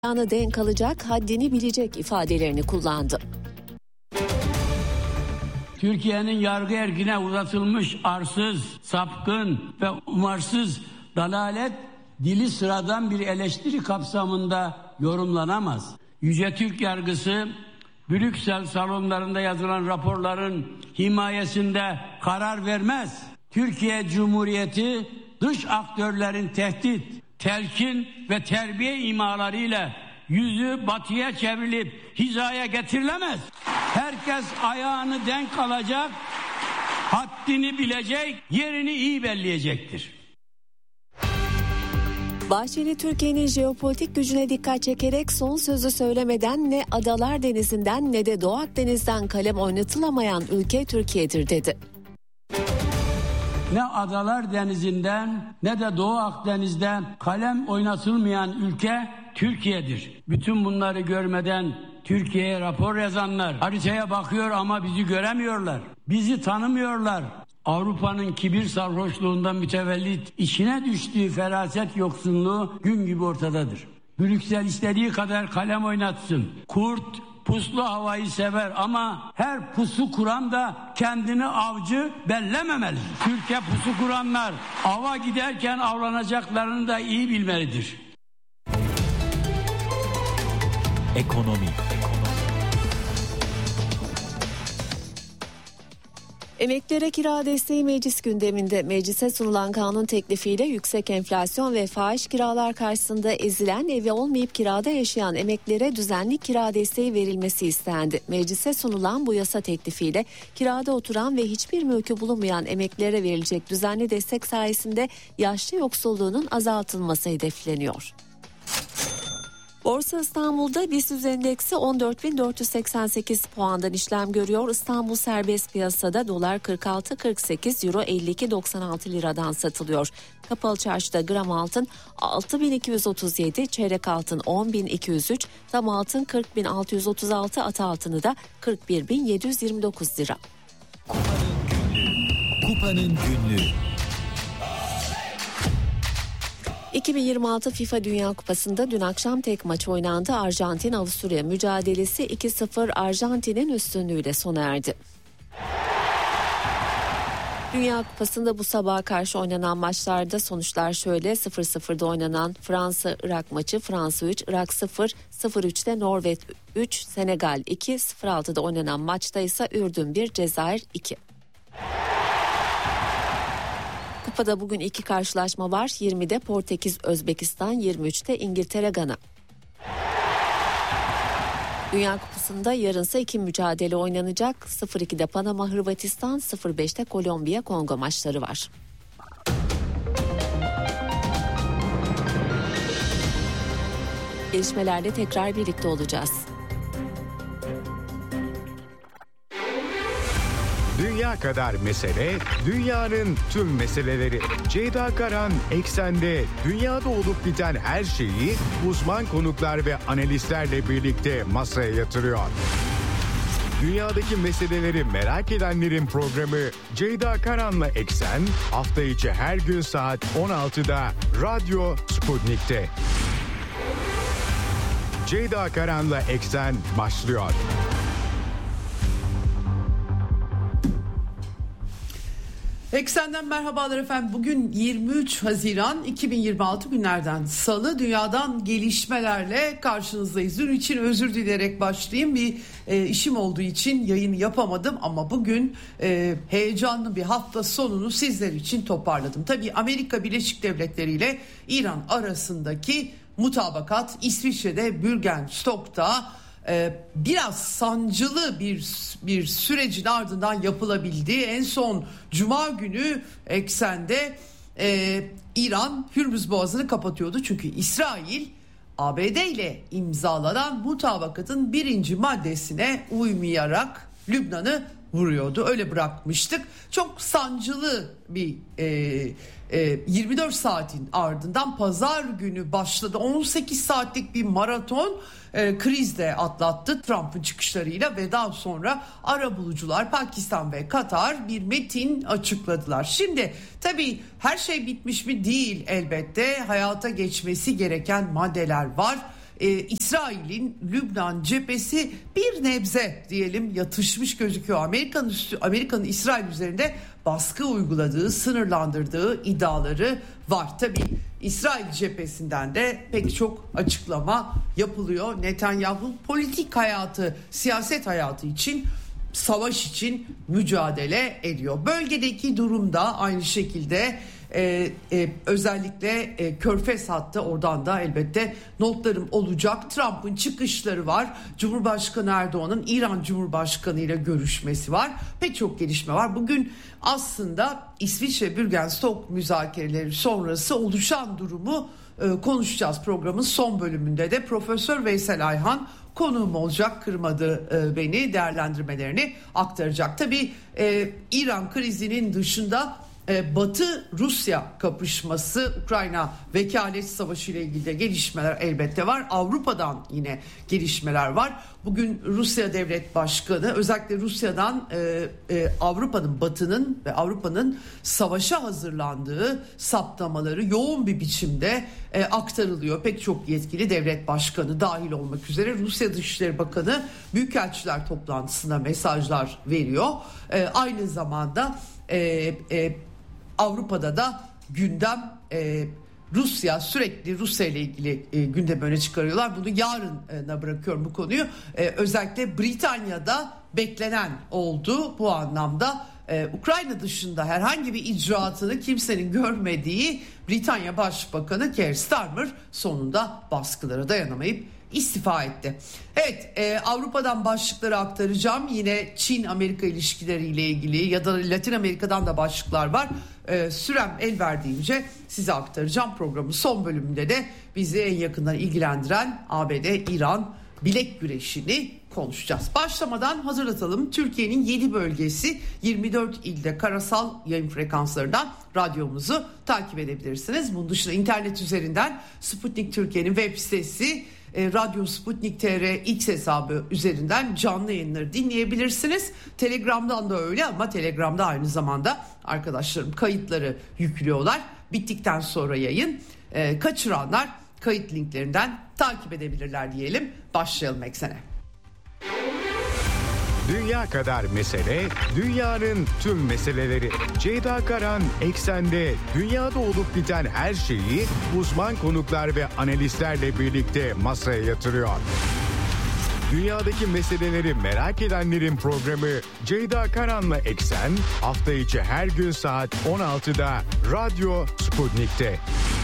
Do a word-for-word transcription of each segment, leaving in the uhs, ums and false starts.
ayağını denk alacak, haddini bilecek ifadelerini kullandı. Türkiye'nin yargı erkine uzatılmış arsız, sapkın ve umarsız dalalet dili sıradan bir eleştiri kapsamında yorumlanamaz. Yüce Türk yargısı Brüksel salonlarında yazılan raporların himayesinde karar vermez. Türkiye Cumhuriyeti dış aktörlerin tehdit, telkin ve terbiye imalarıyla yüzü batıya çevrilip hizaya getirilemez. Herkes ayağını denk alacak, haddini bilecek, yerini iyi belleyecektir. Bahçeli, Türkiye'nin jeopolitik gücüne dikkat çekerek son sözü söylemeden ne Adalar Denizi'nden ne de Doğu Akdeniz'den kalem oynatılamayan ülke Türkiye'dir dedi. Ne Adalar Denizi'nden ne de Doğu Akdeniz'den kalem oynatılmayan ülke Türkiye'dir. Bütün bunları görmeden Türkiye'ye rapor yazanlar haritaya bakıyor ama bizi göremiyorlar. Bizi tanımıyorlar. Avrupa'nın kibir sarhoşluğundan mütevellit içine düştüğü feraset yoksunluğu gün gibi ortadadır. Brüksel istediği kadar kalem oynatsın. Kurt puslu havayı sever ama her pusu kuran da kendini avcı bellememeli. Türkiye pusu kuranlar ava giderken avlanacaklarını da iyi bilmelidir. Ekonomi. Emeklilere kira desteği meclis gündeminde. Meclise sunulan kanun teklifiyle yüksek enflasyon ve fahiş kiralar karşısında ezilen, evi olmayıp kirada yaşayan emeklilere düzenli kira desteği verilmesi istendi. Meclise sunulan bu yasa teklifiyle kirada oturan ve hiçbir mülkü bulunmayan emeklilere verilecek düzenli destek sayesinde yaşlı yoksulluğunun azaltılması hedefleniyor. Borsa İstanbul'da BIST endeksi on dört bin dört yüz seksen sekiz puandan işlem görüyor. İstanbul serbest piyasada dolar kırk altı kırk sekiz, euro elli iki doksan altı liradan satılıyor. Kapalı çarşıda gram altın altı bin iki yüz otuz yedi, çeyrek altın on bin iki yüz üç, tam altın kırk bin altı yüz otuz altı, ata altını da kırk bir bin yedi yüz yirmi dokuz lira. Kupanın günlüğü. iki bin yirmi altı FIFA Dünya Kupası'nda dün akşam tek maç oynandı. Arjantin-Avusturya mücadelesi iki sıfır Arjantin'in üstünlüğüyle sona erdi. Dünya Kupası'nda bu sabaha karşı oynanan maçlarda sonuçlar şöyle: sıfır sıfırda oynanan Fransa-Irak maçı Fransa üç, Irak sıfır, sıfır üçte Norveç üç, Senegal iki, sıfır altıda oynanan maçta ise Ürdün bir, Cezayir iki. Kupada bugün iki karşılaşma var. yirmide Portekiz Özbekistan, yirmi üçte İngiltere Gana. Dünya Kupası'nda yarınsa iki mücadele oynanacak. sıfır ikide Panama Hırvatistan, sıfır beşte Kolombiya Kongo maçları var. Gelişmelerle tekrar birlikte olacağız. Dünya kadar mesele, dünyanın tüm meseleleri. Ceyda Karan Eksen'de dünyada olup biten her şeyi uzman konuklar ve analistlerle birlikte masaya yatırıyor. Dünyadaki meseleleri merak edenlerin programı Ceyda Karan'la Eksen hafta içi her gün saat on altıda Radyo Sputnik'te. Ceyda Karan'la Eksen başlıyor. Eksen'den merhabalar efendim. Bugün yirmi üç Haziran iki bin yirmi altı günlerden Salı, dünyadan gelişmelerle karşınızdayız. Dün için özür dileyerek başlayayım. Bir e, işim olduğu için yayın yapamadım ama bugün e, heyecanlı bir hafta sonunu sizler için toparladım. Tabii Amerika Birleşik Devletleri ile İran arasındaki mutabakat İsviçre'de Bürgenstock'ta Ee, biraz sancılı bir bir sürecin ardından yapılabildi. En son Cuma günü Eksen'de e, İran Hürmüz Boğazı'nı kapatıyordu. Çünkü İsrail A B D ile imzalanan mutabakatın birinci maddesine uymayarak Lübnan'ı vuruyordu. Öyle bırakmıştık. Çok sancılı bir e, e, yirmi dört saatin ardından pazar günü başladı. on sekiz saatlik bir maraton e, krizle atlattı Trump'ın çıkışlarıyla ve daha sonra arabulucular Pakistan ve Katar bir metin açıkladılar. Şimdi tabii her şey bitmiş mi? Değil elbette. Hayata geçmesi gereken maddeler var. e, İsrail'in Lübnan cephesi bir nebze diyelim yatışmış gözüküyor. Amerika'nın üstü, Amerika'nın İsrail üzerinde baskı uyguladığı, sınırlandırdığı iddiaları var. Tabii İsrail cephesinden de pek çok açıklama yapılıyor. Netanyahu politik hayatı, siyaset hayatı için, savaş için mücadele ediyor. Bölgedeki durum da aynı şekilde e, e, özellikle e, Körfez hattı, oradan da elbette notlarım olacak. Trump'ın çıkışları var. Cumhurbaşkanı Erdoğan'ın İran Cumhurbaşkanı ile görüşmesi var. Pek çok gelişme var. Bugün aslında İsviçre Bürgenstock müzakereleri sonrası oluşan durumu e, konuşacağız. Programın son bölümünde de Profesör Veysel Ayhan konuğum olacak, kırmadı e, beni, değerlendirmelerini aktaracak. Tabii e, İran krizinin dışında e, Batı-Rusya kapışması, Ukrayna vekalet savaşı ile ilgili de gelişmeler elbette var. Avrupa'dan yine gelişmeler var. Bugün Rusya Devlet Başkanı özellikle Rusya'dan e, e, Avrupa'nın, Batı'nın ve Avrupa'nın savaşa hazırlandığı saptamaları yoğun bir biçimde e, aktarılıyor. Pek çok yetkili devlet başkanı dahil olmak üzere Rusya Dışişleri Bakanı büyükelçiler toplantısında mesajlar veriyor. E, aynı zamanda e, e, Avrupa'da da gündem e, Rusya, sürekli Rusya ile ilgili e, gündem öne çıkarıyorlar. Bunu yarına bırakıyorum bu konuyu. E, özellikle Britanya'da beklenen oldu bu anlamda. E, Ukrayna dışında herhangi bir icraatını kimsenin görmediği Britanya Başbakanı Keir Starmer sonunda baskılara dayanamayıp istifa etti. Evet, e, Avrupa'dan başlıkları aktaracağım. Yine Çin-Amerika ilişkileriyle ilgili ya da Latin Amerika'dan da başlıklar var. E, sürem el verdiğince size aktaracağım. Programın son bölümünde de bizi en yakından ilgilendiren A B D-İran bilek güreşini konuşacağız. Başlamadan hatırlatalım. Türkiye'nin yedi bölgesi, yirmi dört ilde karasal yayın frekanslarından radyomuzu takip edebilirsiniz. Bunun dışında internet üzerinden Sputnik Türkiye'nin web sitesi, E, Radyo Sputnik T R X hesabı üzerinden canlı yayınları dinleyebilirsiniz. Telegram'dan da öyle ama Telegram'da aynı zamanda arkadaşlarım kayıtları yüklüyorlar. Bittikten sonra yayın e, kaçıranlar kayıt linklerinden takip edebilirler diyelim. Başlayalım eksene. Dünya kadar mesele, dünyanın tüm meseleleri. Ceyda Karan Eksen'de dünyada olup biten her şeyi uzman konuklar ve analistlerle birlikte masaya yatırıyor. Dünyadaki meseleleri merak edenlerin programı Ceyda Karan'la Eksen hafta içi her gün saat on altıda Radyo Sputnik'te.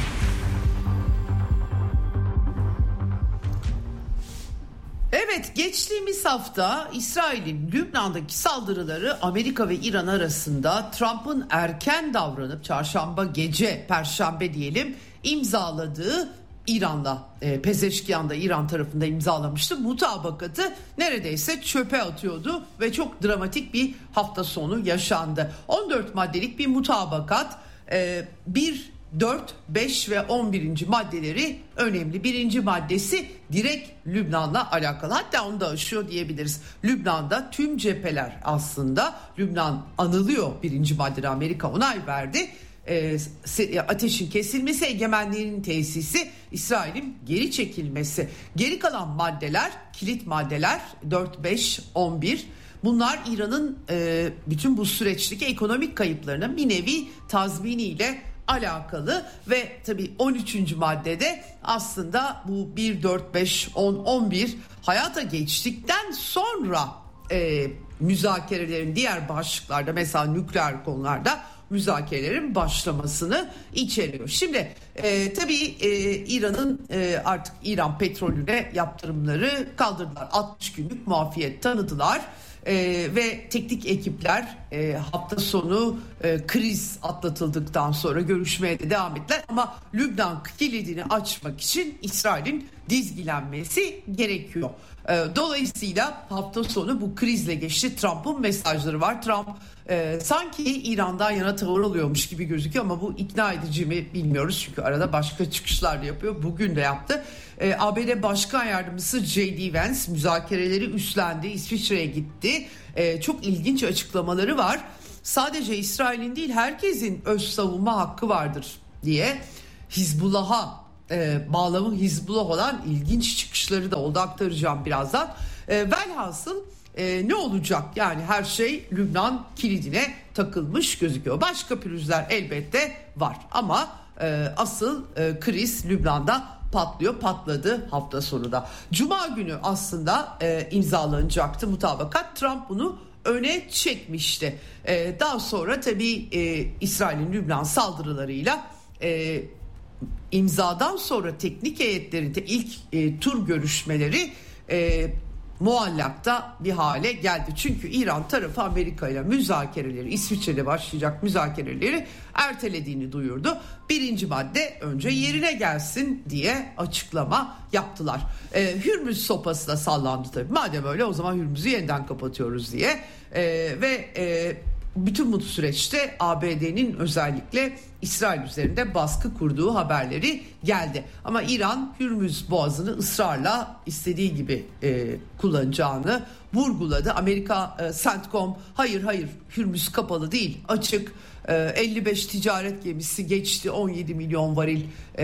Evet, geçtiğimiz hafta İsrail'in Lübnan'daki saldırıları Amerika ve İran arasında Trump'ın erken davranıp çarşamba gece, perşembe diyelim, imzaladığı İran'la e, Pezeşkiyan'da İran tarafında imzalamıştı. Mutabakatı neredeyse çöpe atıyordu ve çok dramatik bir hafta sonu yaşandı. on dört maddelik bir mutabakat, e, bir dört, beş ve on birinci maddeleri önemli. Birinci maddesi direkt Lübnan'la alakalı. Hatta onu da aşıyor diyebiliriz. Lübnan'da tüm cepheler aslında, Lübnan anılıyor birinci maddede, Amerika onay verdi. E, ateşin kesilmesi, egemenliğinin tesisi, İsrail'in geri çekilmesi. Geri kalan maddeler, kilit maddeler dört, beş, on bir. Bunlar İran'ın e, bütün bu süreçteki ekonomik kayıplarının bir nevi tazminiyle alakalı ve tabii on üçüncü maddede aslında bu bir, dört, beş, on, on bir hayata geçtikten sonra e, müzakerelerin diğer başlıklarda, mesela nükleer konularda müzakerelerin başlamasını içeriyor. Şimdi e, tabii e, İran'ın e, artık İran petrolüne yaptırımları kaldırdılar. altmış günlük muafiyet tanıdılar. Ee, ve teknik ekipler e, hafta sonu e, kriz atlatıldıktan sonra görüşmeye de devam ettiler. Ama Lübnan kilidini açmak için İsrail'in dizgilenmesi gerekiyor. E, dolayısıyla hafta sonu bu krizle geçti. Trump'ın mesajları var. Trump e, sanki İran'dan yana tavır alıyormuş gibi gözüküyor ama bu ikna edici mi bilmiyoruz. Çünkü arada başka çıkışlar da yapıyor. Bugün de yaptı. E, A B D Başkan Yardımcısı J D Vance müzakereleri üstlendi. İsviçre'ye gitti. E, çok ilginç açıklamaları var. Sadece İsrail'in değil, herkesin öz savunma hakkı vardır diye Hizbullah'a e, bağlamı Hizbullah olan ilginç çıkışları da oldu, aktaracağım birazdan. E, velhasıl e, ne olacak yani, her şey Lübnan kilidine takılmış gözüküyor. Başka pürüzler elbette var ama e, asıl e, kriz Lübnan'da patlıyor, patladı hafta sonu da. Cuma günü aslında e, imzalanacaktı mutabakat. Trump bunu öne çekmişti. E, daha sonra tabii e, İsrail'in Lübnan saldırılarıyla e, imzadan sonra teknik heyetlerin de ilk e, tur görüşmeleri e, muallakta bir hale geldi. Çünkü İran tarafı Amerika ile müzakereleri, İsviçre'de başlayacak müzakereleri ertelediğini duyurdu. Birinci madde önce yerine gelsin diye açıklama yaptılar. Ee, Hürmüz sopası da sallandı tabii. Madem öyle, o zaman Hürmüz'ü yeniden kapatıyoruz diye. Ee, ve e, bütün bu süreçte A B D'nin özellikle İsrail üzerinde baskı kurduğu haberleri geldi. Ama İran Hürmüz Boğazı'nı ısrarla istediği gibi e, kullanacağını vurguladı. Amerika e, CENTCOM hayır hayır Hürmüz kapalı değil, açık. E, elli beş ticaret gemisi geçti, on yedi milyon varil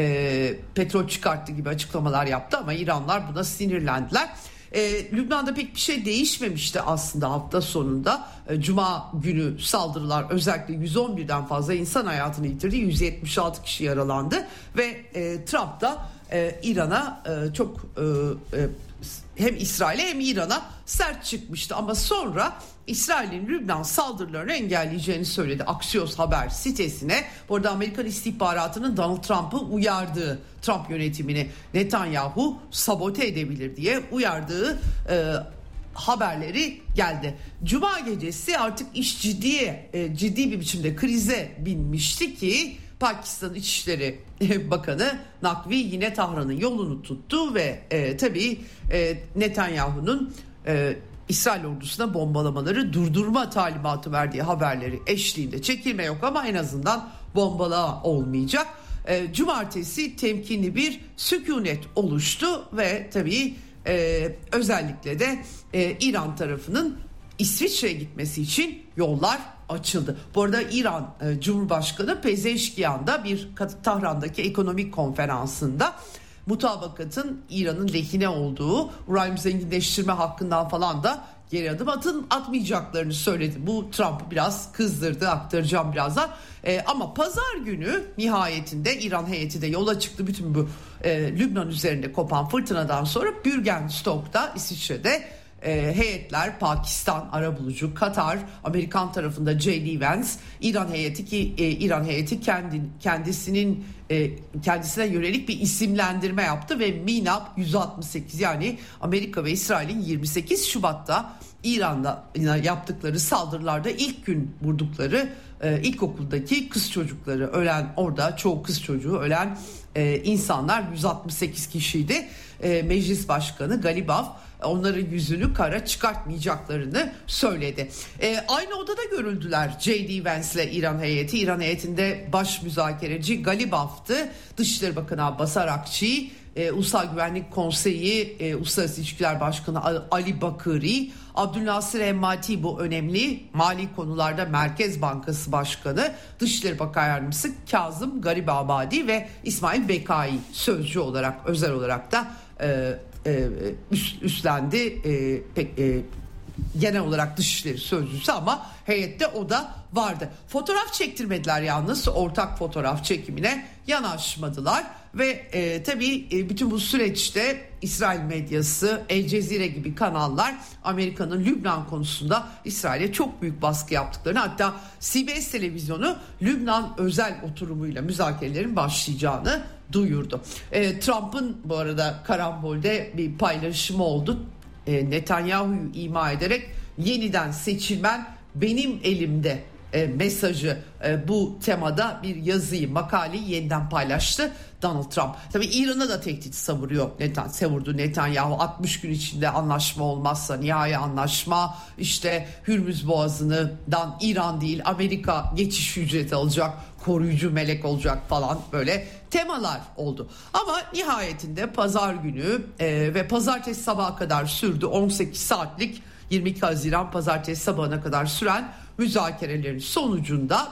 e, petrol çıkarttı gibi açıklamalar yaptı ama İranlar buna sinirlendiler. E, Lübnan'da pek bir şey değişmemişti aslında hafta sonunda. E, Cuma günü saldırılar özellikle yüz on birden fazla insan hayatını yitirdi. yüz yetmiş altı kişi yaralandı ve e, Trump da e, İran'a e, çok e, e, hem İsrail'e hem İran'a sert çıkmıştı. Ama sonra İsrail'in Lübnan saldırılarını engelleyeceğini söyledi Axios haber sitesine. Bu arada Amerikan istihbaratının Donald Trump'ı uyardığı, Trump yönetimini Netanyahu sabote edebilir diye uyardığı e, haberleri geldi. Cuma gecesi artık iş ciddiye, e, ciddi bir biçimde krize binmişti ki Pakistan İçişleri Bakanı Nakvi yine Tahran'ın yolunu tuttu ve e, tabii e, Netanyahu'nun e, İsrail ordusuna bombalamaları durdurma talimatı verdiği haberleri eşliğinde, çekilme yok ama en azından bombalama olmayacak. E, cumartesi temkinli bir sükunet oluştu ve tabii e, özellikle de e, İran tarafının İsviçre'ye gitmesi için yollar açıldı. Bu arada İran e, Cumhurbaşkanı Pezeşkiyan'da bir Tahran'daki ekonomik konferansında mutabakatın İran'ın lehine olduğu, uranyum zenginleştirme hakkından falan da geri adım atın atmayacaklarını söyledi. Bu Trump'ı biraz kızdırdı, aktaracağım birazdan. E, ama pazar günü nihayetinde İran heyeti de yola çıktı. Bütün bu e, Lübnan üzerinde kopan fırtınadan sonra Bürgenstock'ta İsviçre'de E, heyetler Pakistan, arabulucu Katar, Amerikan tarafında J D Vance, İran heyeti ki e, İran heyeti kendi kendisinin e, kendisine yönelik bir isimlendirme yaptı ve MİNAP yüz altmış sekiz, yani Amerika ve İsrail'in yirmi sekiz Şubat'ta İran'da yaptıkları saldırılarda ilk gün vurdukları e, ilkokuldaki kız çocukları, ölen orada çoğu kız çocuğu ölen e, insanlar yüz altmış sekiz kişiydi. E, Meclis Başkanı Galibaf onların yüzünü kara çıkartmayacaklarını söyledi. E, aynı odada görüldüler J D Vance ile İran heyeti. İran heyetinde baş müzakereci Galibaf'tı. Dışişleri Bakanı Abbas Arakçı, e, Ulusal Güvenlik Konseyi e, Uluslararası İlişkiler Başkanı Ali Bakıri, Abdülnasir Emmati, bu önemli mali konularda Merkez Bankası Başkanı, Dışişleri Bakan Yardımcısı Kazım Garibabadi ve İsmail Bekai sözcü olarak, özel olarak da e, e, üst, üstlendi. E, pek e, genel olarak Dışişleri Sözcüsü ama heyette o da vardı. Fotoğraf çektirmediler yalnız, ortak fotoğraf çekimine yanaşmadılar ve e, tabii e, bütün bu süreçte İsrail medyası, El Cezire gibi kanallar Amerika'nın Lübnan konusunda İsrail'e çok büyük baskı yaptıklarını, hatta C B S televizyonu Lübnan özel oturumuyla müzakerelerin başlayacağını duyurdu. E, Trump'ın bu arada karambolde bir paylaşımı oldu. E, Netanyahu'yu ima ederek yeniden seçilmen benim elimde e, mesajı e, bu temada bir yazıyı, makaleyi yeniden paylaştı Donald Trump. Tabii İran'a da tehdit savuruyor Netan, savurdu Netanyahu. altmış gün içinde anlaşma olmazsa, nihai anlaşma, işte Hürmüz Boğazı'ndan İran değil Amerika geçiş ücreti alacak, koruyucu melek olacak falan, böyle temalar oldu. Ama nihayetinde pazar günü e, ve pazartesi sabaha kadar sürdü. on sekiz saatlik, yirmi iki Haziran pazartesi sabahına kadar süren müzakerelerin sonucunda bir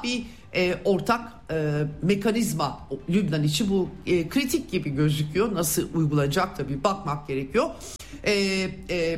e, ortak e, mekanizma Lübnan için bu e, kritik gibi gözüküyor. Nasıl uygulanacak tabii bakmak gerekiyor. E, e,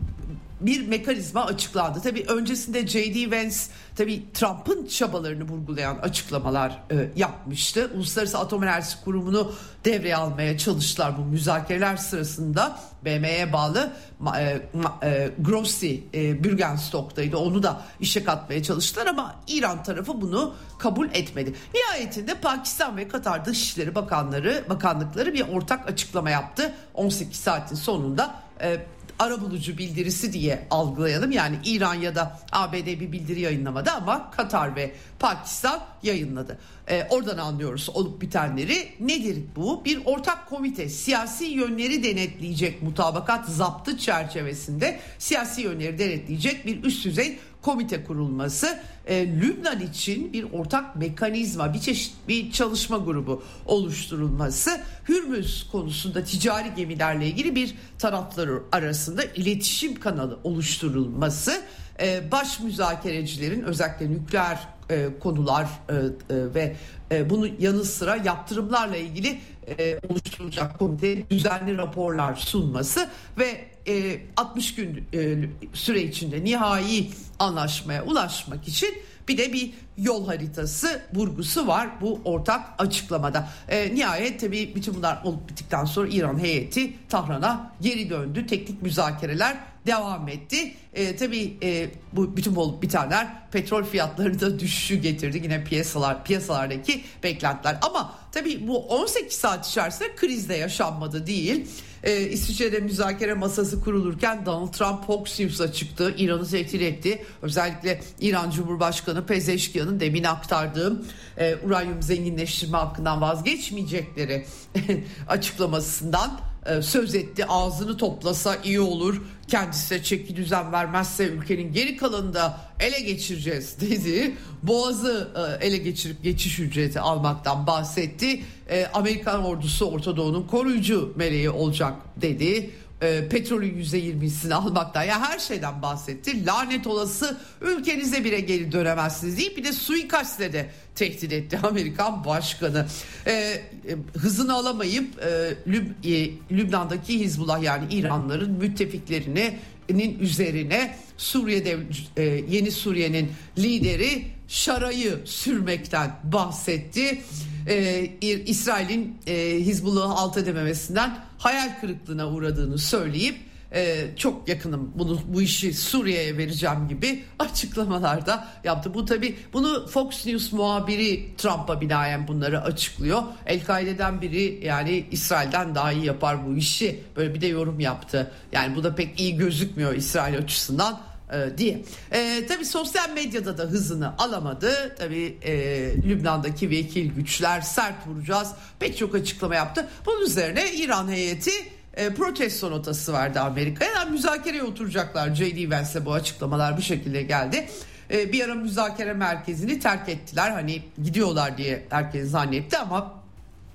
bir mekanizma açıklandı. Tabii öncesinde J D Vance tabii Trump'ın çabalarını vurgulayan açıklamalar e, yapmıştı. Uluslararası Atom Enerjisi Kurumu'nu devreye almaya çalıştılar bu müzakereler sırasında. B M E'ye bağlı e, e, Grossi e, Bürgenstock'taydı. Onu da işe katmaya çalıştılar ama İran tarafı bunu kabul etmedi. Nihayetinde Pakistan ve Katar Dışişleri Bakanları Bakanlıkları bir ortak açıklama yaptı. on sekiz saatin sonunda e, arabulucu bildirisi diye algılayalım. Yani İran ya da A B D bir bildiri yayınlamadı ama Katar ve Pakistan yayınladı. Ee, oradan anlıyoruz olup bitenleri. Nedir bu? Bir ortak komite, siyasi yönleri denetleyecek mutabakat zaptı çerçevesinde siyasi yönleri denetleyecek bir üst düzey komite kurulması, e, Lübnan için bir ortak mekanizma, bir çeşit bir çalışma grubu oluşturulması, Hürmüz konusunda ticari gemilerle ilgili bir taraflar arasında iletişim kanalı oluşturulması, e, baş müzakerecilerin özellikle nükleer e, konular e, e, ve e, bunun yanı sıra yaptırımlarla ilgili e, oluşturulacak komite düzenli raporlar sunması ve e, altmış gün e, süre içinde nihai anlaşmaya ulaşmak için bir de bir yol haritası vurgusu var bu ortak açıklamada. E, nihayet tabii bütün bunlar olup bittikten sonra İran heyeti Tahran'a geri döndü. Teknik müzakereler devam etti. E, tabii e, bu bütün olup bitenler petrol fiyatlarını da düşüşü getirdi. Yine piyasalar piyasalardaki beklentiler. Ama tabii bu on sekiz saat içerisinde kriz de yaşanmadı değil. Ee, İsviçre'de müzakere masası kurulurken Donald Trump Fox News'a çıktı. İran'ı tehdit etti. Özellikle İran Cumhurbaşkanı Pezeşkiyan'ın demin aktardığım e, uranyum zenginleştirme hakkından vazgeçmeyecekleri açıklamasından e, söz etti. Ağzını toplasa iyi olur. Kendisine çeki düzen vermezse ülkenin geri kalanını da ele geçireceğiz dedi. Boğazı e, ele geçirip geçiş ücreti almaktan bahsetti. E, Amerikan ordusu Orta Doğu'nun koruyucu meleği olacak dedi. E, petrolün yüzde yirmisini almaktan, ya her şeyden bahsetti. Lanet olası ülkenize bile geri dönemezsiniz deyip bir de suikastle de tehdit etti Amerikan başkanı. E, e, hızını alamayıp e, Lüb, e, Lübnan'daki Hizbullah yani İranların müttefiklerinin üzerine Suriye'de e, yeni Suriye'nin lideri Şara'yı sürmekten bahsetti. Ee, İsrail'in e, Hizbullah'ı alt edememesinden hayal kırıklığına uğradığını söyleyip e, çok yakınım bunu bu işi Suriye'ye vereceğim gibi açıklamalarda yaptı. Bu tabii bunu Fox News muhabiri Trump'a binaen bunları açıklıyor. El-Kaide'den biri yani İsrail'den daha iyi yapar bu işi, böyle bir de yorum yaptı. Yani bu da pek iyi gözükmüyor İsrail açısından E, diye. E, tabii sosyal medyada da hızını alamadı. Tabii e, Lübnan'daki vekil güçler sert vuracağız pek çok açıklama yaptı. Bunun üzerine İran heyeti e, protesto notası verdi Amerika'ya. Yani müzakereye oturacaklar. J D Vance'le bu açıklamalar bu şekilde geldi. E, bir ara müzakere merkezini terk ettiler. Hani gidiyorlar diye herkes zannetti ama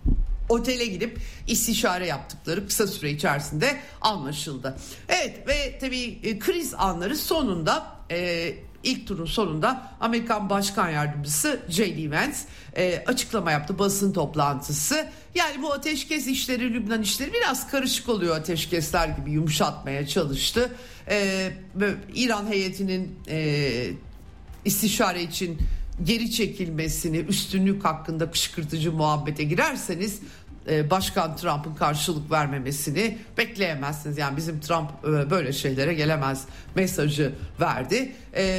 otele gidip istişare yaptıkları kısa süre içerisinde anlaşıldı. Evet ve tabii e, kriz anları sonunda e, ilk turun sonunda Amerikan Başkan Yardımcısı J D Vance e, açıklama yaptı, basın toplantısı. Yani bu ateşkes işleri, Lübnan işleri biraz karışık oluyor, ateşkesler gibi yumuşatmaya çalıştı. E, İran heyetinin e, istişare için geri çekilmesini, üstünlük hakkında kışkırtıcı muhabbete girerseniz Başkan Trump'ın karşılık vermemesini bekleyemezsiniz. Yani bizim Trump böyle şeylere gelemez mesajı verdi.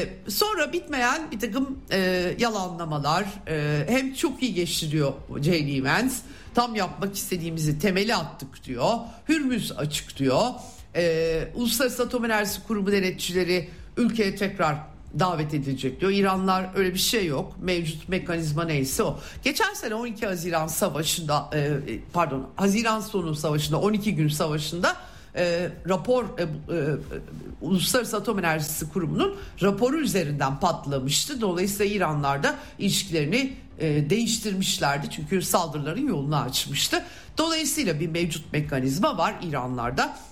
Sonra bitmeyen bir takım yalanlamalar, hem çok iyi geçti diyor J D Vance, tam yapmak istediğimizi temeli attık diyor, Hürmüz açık diyor, Uluslararası Atom Enerjisi Kurumu denetçileri ülkeye tekrar davet edilecek diyor. İranlılar öyle bir şey yok. Mevcut mekanizma neyse o. Geçen sene on iki Haziran savaşında e, pardon Haziran sonu savaşında on iki gün savaşında e, rapor e, e, Uluslararası Atom Enerjisi Kurumu'nun raporu üzerinden patlamıştı. Dolayısıyla İranlılar da ilişkilerini e, değiştirmişlerdi. Çünkü saldırıların yolunu açmıştı. Dolayısıyla bir mevcut mekanizma var İranlarda.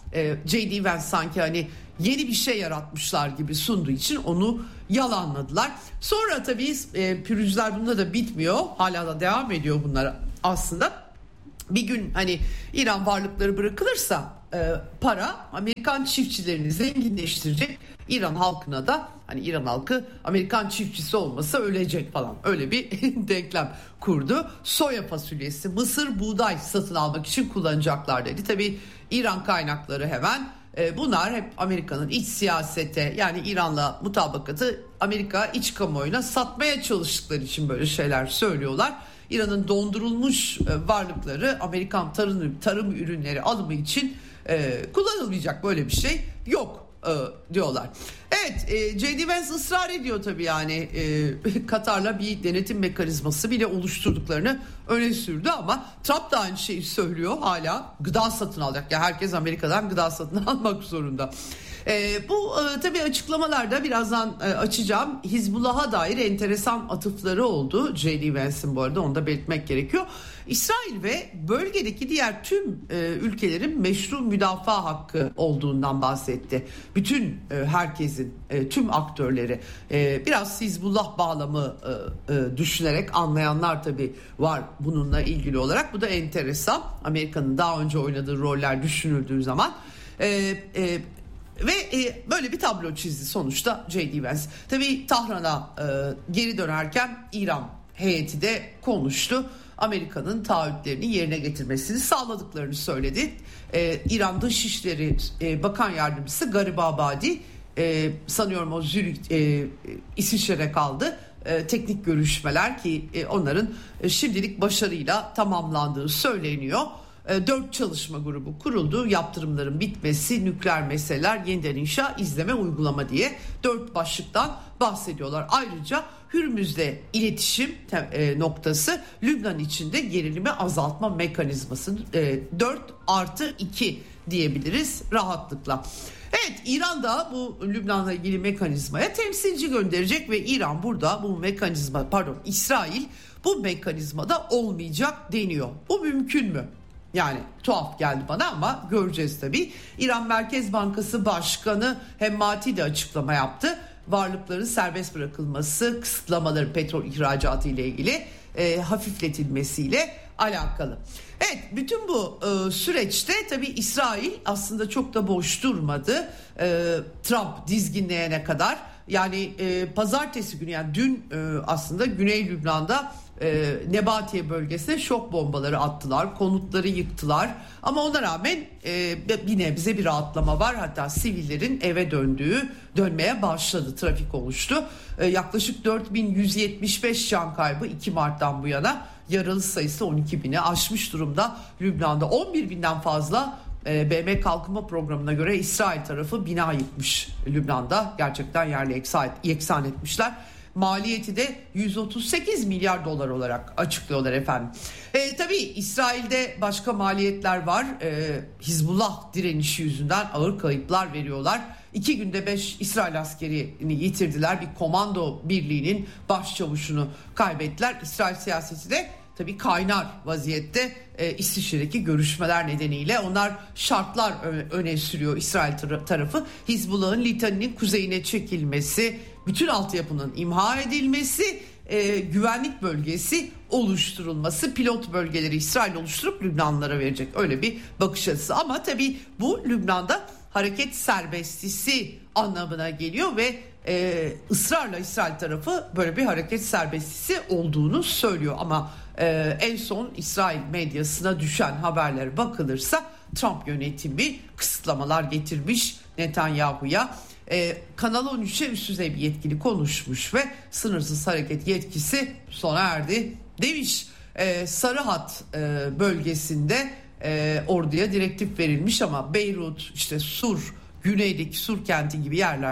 e, J D Vance sanki hani yeni bir şey yaratmışlar gibi sunduğu için onu yalanladılar. Sonra tabii e, pürüzler bunda da bitmiyor. Hala da devam ediyor bunlar aslında. Bir gün hani İran varlıkları bırakılırsa e, para Amerikan çiftçilerini zenginleştirecek. İran halkına da hani İran halkı Amerikan çiftçisi olmasa ölecek falan. Öyle bir denklem kurdu. Soya fasulyesi, mısır, buğday satın almak için kullanacaklar dedi. Tabii İran kaynakları hemen e, bunlar hep Amerika'nın iç siyasete yani İran'la mutabakatı Amerika iç kamuoyuna satmaya çalıştıkları için böyle şeyler söylüyorlar. İran'ın dondurulmuş varlıkları Amerikan tarım, tarım ürünleri alımı için e, kullanılmayacak, böyle bir şey yok e, diyorlar. Evet, e, J D Vance ısrar ediyor tabii yani e, Katar'la bir denetim mekanizması bile oluşturduklarını öne sürdü ama Trump da aynı şeyi söylüyor, hala gıda satın alacak. Ya herkes Amerika'dan gıda satın almak zorunda. E, bu e, tabii açıklamalarda birazdan e, açacağım. Hizbullah'a dair enteresan atıfları oldu J D Vance'in, bu arada onu da belirtmek gerekiyor. İsrail ve bölgedeki diğer tüm e, ülkelerin meşru müdafaa hakkı olduğundan bahsetti. Bütün e, herkesin, e, tüm aktörleri e, biraz Hizbullah bağlamı e, e, düşünerek anlayanlar tabii var bununla ilgili olarak. Bu da enteresan. Amerika'nın daha önce oynadığı roller düşünüldüğü zaman. E, e, Ve e, böyle bir tablo çizdi sonuçta J D Vance. Tabii Tahran'a e, geri dönerken İran heyeti de konuştu. Amerika'nın taahhütlerini yerine getirmesini sağladıklarını söyledi. E, İran Dışişleri e, Bakan Yardımcısı Garibabadi e, sanıyorum o Zürich e, İsviçre'de kaldı. E, teknik görüşmeler ki e, onların e, şimdilik başarıyla tamamlandığı söyleniyor. Dört çalışma grubu kuruldu. Yaptırımların bitmesi, nükleer meseleler, yeniden inşa, izleme, uygulama diye dört başlıktan bahsediyorlar. Ayrıca Hürmüz'de iletişim noktası, Lübnan içinde gerilimi azaltma mekanizması, dört artı iki diyebiliriz rahatlıkla. Evet, İran da bu Lübnan'la ilgili mekanizmaya temsilci gönderecek ve İran burada bu mekanizma, pardon İsrail bu mekanizmada olmayacak deniyor. Bu mümkün mü? Yani tuhaf geldi bana ama göreceğiz tabii. İran Merkez Bankası Başkanı Hemmati de açıklama yaptı. Varlıkların serbest bırakılması, kısıtlamaları petrol ihracatı ile ilgili e, hafifletilmesiyle alakalı. Evet, bütün bu e, süreçte tabii İsrail aslında çok da boş durmadı. E, Trump dizginleyene kadar, yani e, pazartesi günü, yani dün e, aslında Güney Lübnan'da e, Nebatiye bölgesine şok bombaları attılar, konutları yıktılar. Ama ona rağmen e, bir nebze bir rahatlama var. Hatta sivillerin eve döndüğü, dönmeye başladı, trafik oluştu. E, yaklaşık dört bin yüz yetmiş beş can kaybı iki Mart'tan bu yana, yaralı sayısı on iki bini aşmış durumda. Lübnan'da on bir binden fazla B M Kalkınma Programı'na göre İsrail tarafı bina yıkmış Lübnan'da. Gerçekten yerle yeksan etmişler. Maliyeti de yüz otuz sekiz milyar dolar olarak açıklıyorlar efendim. E, tabii İsrail'de başka maliyetler var. E, Hizbullah direnişi yüzünden ağır kayıplar veriyorlar. İki günde beş İsrail askerini yitirdiler. Bir komando birliğinin başçavuşunu kaybettiler. İsrail siyaseti de tabii kaynar vaziyette e, İsviçre'deki görüşmeler nedeniyle. Onlar şartlar öne sürüyor İsrail tarafı. Hizbullah'ın Litani'nin kuzeyine çekilmesi, bütün altyapının imha edilmesi, e, güvenlik bölgesi oluşturulması, pilot bölgeleri İsrail oluşturup Lübnanlılara verecek, öyle bir bakış açısı. Ama tabii bu Lübnan'da hareket serbestisi anlamına geliyor ve e, ısrarla İsrail tarafı böyle bir hareket serbestisi olduğunu söylüyor. Ama e, en son İsrail medyasına düşen haberlere bakılırsa Trump yönetimi kısıtlamalar getirmiş Netanyahu'ya. Ee, Kanal on üç'e üst düzey bir yetkili konuşmuş ve sınırsız hareket yetkisi sona erdi demiş. Ee, Sarı Hat e, bölgesinde e, orduya direktif verilmiş ama Beyrut, işte Sur, güneydeki Sur kenti gibi yerlerde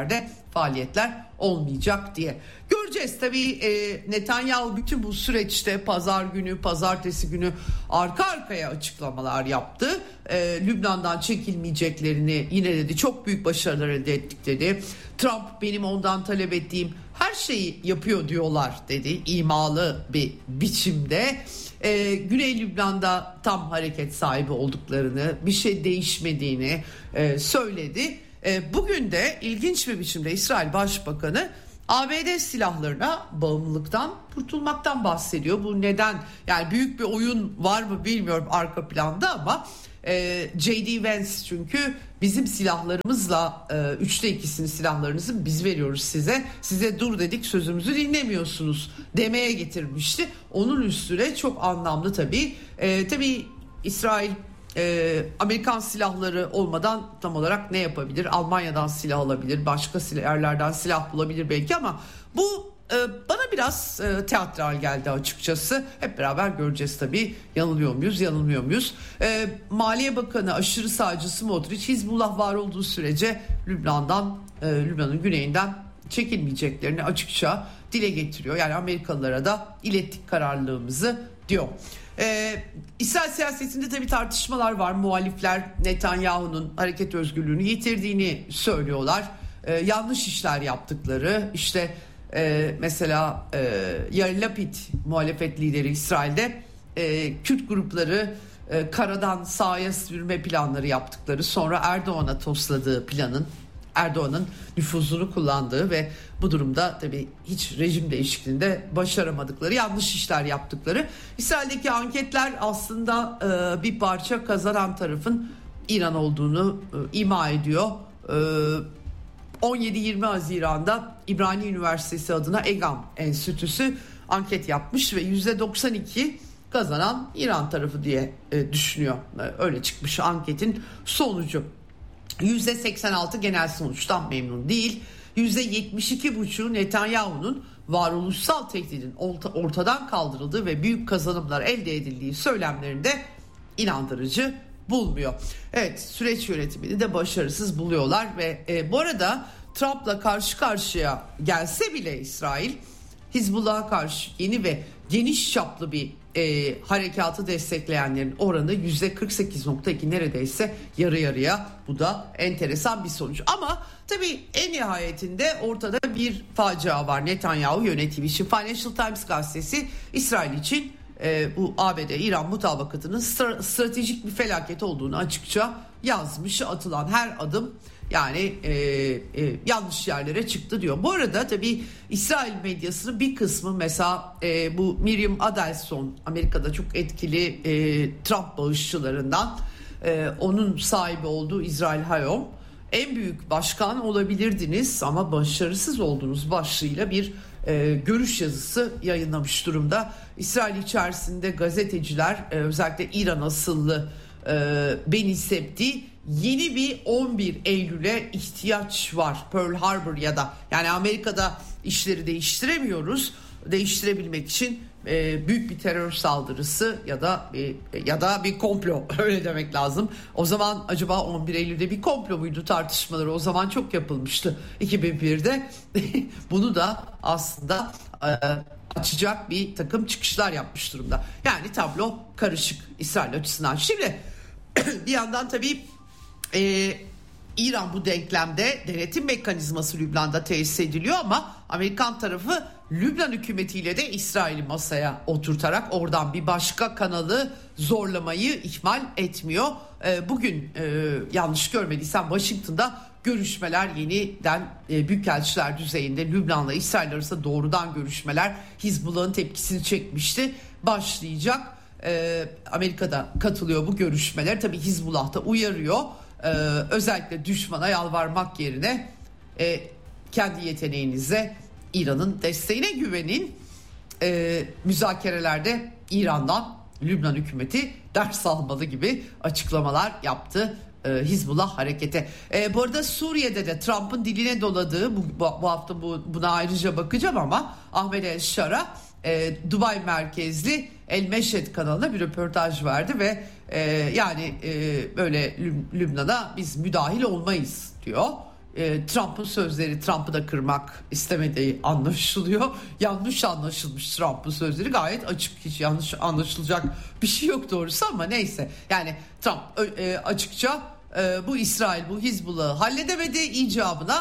faaliyetler olmayacak diye. Göreceğiz tabii. e, Netanyahu bütün bu süreçte pazar günü, pazartesi günü arka arkaya açıklamalar yaptı. E, Lübnan'dan çekilmeyeceklerini yine dedi, çok büyük başarılar elde ettik dedi. Trump benim ondan talep ettiğim her şeyi yapıyor diyorlar dedi, imalı bir biçimde. Ee, Güney Lübnan'da tam hareket sahibi olduklarını, bir şey değişmediğini e, söyledi. E, bugün de ilginç bir biçimde İsrail Başbakanı A B D silahlarına bağımlılıktan kurtulmaktan bahsediyor. Bu neden? Yani büyük bir oyun var mı bilmiyorum arka planda ama e, J D Vance çünkü bizim silahlarımızla e, üçte ikisini silahlarınızı biz veriyoruz size. Size dur dedik, sözümüzü dinlemiyorsunuz demeye getirmişti. Onun üstüne çok anlamlı tabii. E, tabii İsrail e, Amerikan silahları olmadan tam olarak ne yapabilir? Almanya'dan silah alabilir, başka yerlerden silah bulabilir belki ama bu e, bana biraz e, teatral geldi açıkçası. Hep beraber göreceğiz tabii. Yanılıyor muyuz, yanılmıyor muyuz? E, Maliye Bakanı aşırı sağcı Smotrich, Hizbullah var olduğu sürece Lübnan'dan, e, Lübnan'ın güneyinden çekilmeyeceklerini açıkça dile getiriyor. Yani Amerikalılara da ilettik kararlılığımızı diyor. Ee, İsrail siyasetinde tabii tartışmalar var. Muhalifler Netanyahu'nun hareket özgürlüğünü yitirdiğini söylüyorlar. Ee, yanlış işler yaptıkları, işte e, mesela e, Yair Lapid muhalefet lideri İsrail'de e, Kürt grupları e, karadan sahaya sürme planları yaptıkları, sonra Erdoğan'a tosladığı planın, Erdoğan'ın nüfuzunu kullandığı ve bu durumda tabii hiç rejim değişikliğinde başaramadıkları, yanlış işler yaptıkları. İsrail'deki anketler aslında e, bir parça kazanan tarafın İran olduğunu e, ima ediyor. E, on yedi yirmi Haziran'da İbrani Üniversitesi adına Egam Enstitüsü anket yapmış ve yüzde doksan iki kazanan İran tarafı diye e, düşünüyor. E, öyle çıkmış anketin sonucu. yüzde seksen altı genel sonuçtan memnun değil. yüzde yetmiş iki buçuğu Netanyahu'nun varoluşsal tehdidin ortadan kaldırıldığı ve büyük kazanımlar elde edildiği söylemlerinde inandırıcı bulmuyor. Evet, süreç yönetimini de başarısız buluyorlar ve e, bu arada Trump'la karşı karşıya gelse bile İsrail, Hizbullah'a karşı yeni ve geniş çaplı bir e, harekatı destekleyenlerin oranı yüzde kırk sekiz nokta iki, neredeyse yarı yarıya. Bu da enteresan bir sonuç. Ama tabii en nihayetinde ortada bir facia var Netanyahu yönetimi için. Financial Times gazetesi İsrail için e, bu A B D-İran mutabakatının stra- stratejik bir felaket olduğunu açıkça yazmış. Atılan her adım yani e, e, yanlış yerlere çıktı diyor. Bu arada tabii İsrail medyasının bir kısmı, mesela e, bu Miriam Adelson, Amerika'da çok etkili e, Trump bağışçılarından, e, onun sahibi olduğu İsrail Hayom, en büyük başkan olabilirdiniz ama başarısız oldunuz başlığıyla bir e, görüş yazısı yayınlamış durumda. İsrail içerisinde gazeteciler, e, özellikle İran asıllı e, Beni Septi, yeni bir on bir Eylül'e ihtiyaç var. Pearl Harbor ya da, yani Amerika'da işleri değiştiremiyoruz. Değiştirebilmek için e, büyük bir terör saldırısı ya da e, ya da bir komplo, öyle demek lazım. O zaman acaba on bir Eylül'de bir komplo muydu tartışmaları o zaman çok yapılmıştı iki bin birde. Bunu da aslında e, açacak bir takım çıkışlar yapmış durumda. Yani tablo karışık İsrail açısından. Şimdi bir yandan tabii Ee, İran bu denklemde denetim mekanizması Lübnan'da tesis ediliyor ama Amerikan tarafı Lübnan hükümetiyle de İsrail'i masaya oturtarak oradan bir başka kanalı zorlamayı ihmal etmiyor. Ee, bugün e, yanlış görmediysem Washington'da görüşmeler yeniden e, büyükelçiler düzeyinde Lübnan'la İsrail arasında doğrudan görüşmeler, Hizbullah'ın tepkisini çekmişti, başlayacak. Ee, Amerika'da katılıyor bu görüşmeler. Tabii Hizbullah da uyarıyor. Ee, özellikle düşmana yalvarmak yerine e, kendi yeteneğinize, İran'ın desteğine güvenin. Ee, müzakerelerde İran'dan Lübnan hükümeti ders almalı gibi açıklamalar yaptı e, Hizbullah harekete. E, bu arada Suriye'de de Trump'ın diline doladığı, bu, bu hafta bu, buna ayrıca bakacağım ama Ahmet El Şara e, Dubai merkezli El Meşhed kanalına bir röportaj verdi ve e, yani e, böyle Lüb- Lübnan'a biz müdahil olmayız diyor. e, Trump'ın sözleri, Trump'ı da kırmak istemediği anlaşılıyor. Yanlış anlaşılmış Trump'ın sözleri, gayet açık, hiç yanlış anlaşılacak bir şey yok doğrusu ama neyse. Yani Trump e, açıkça e, bu İsrail bu Hizbullah'ı halledemedi, icabına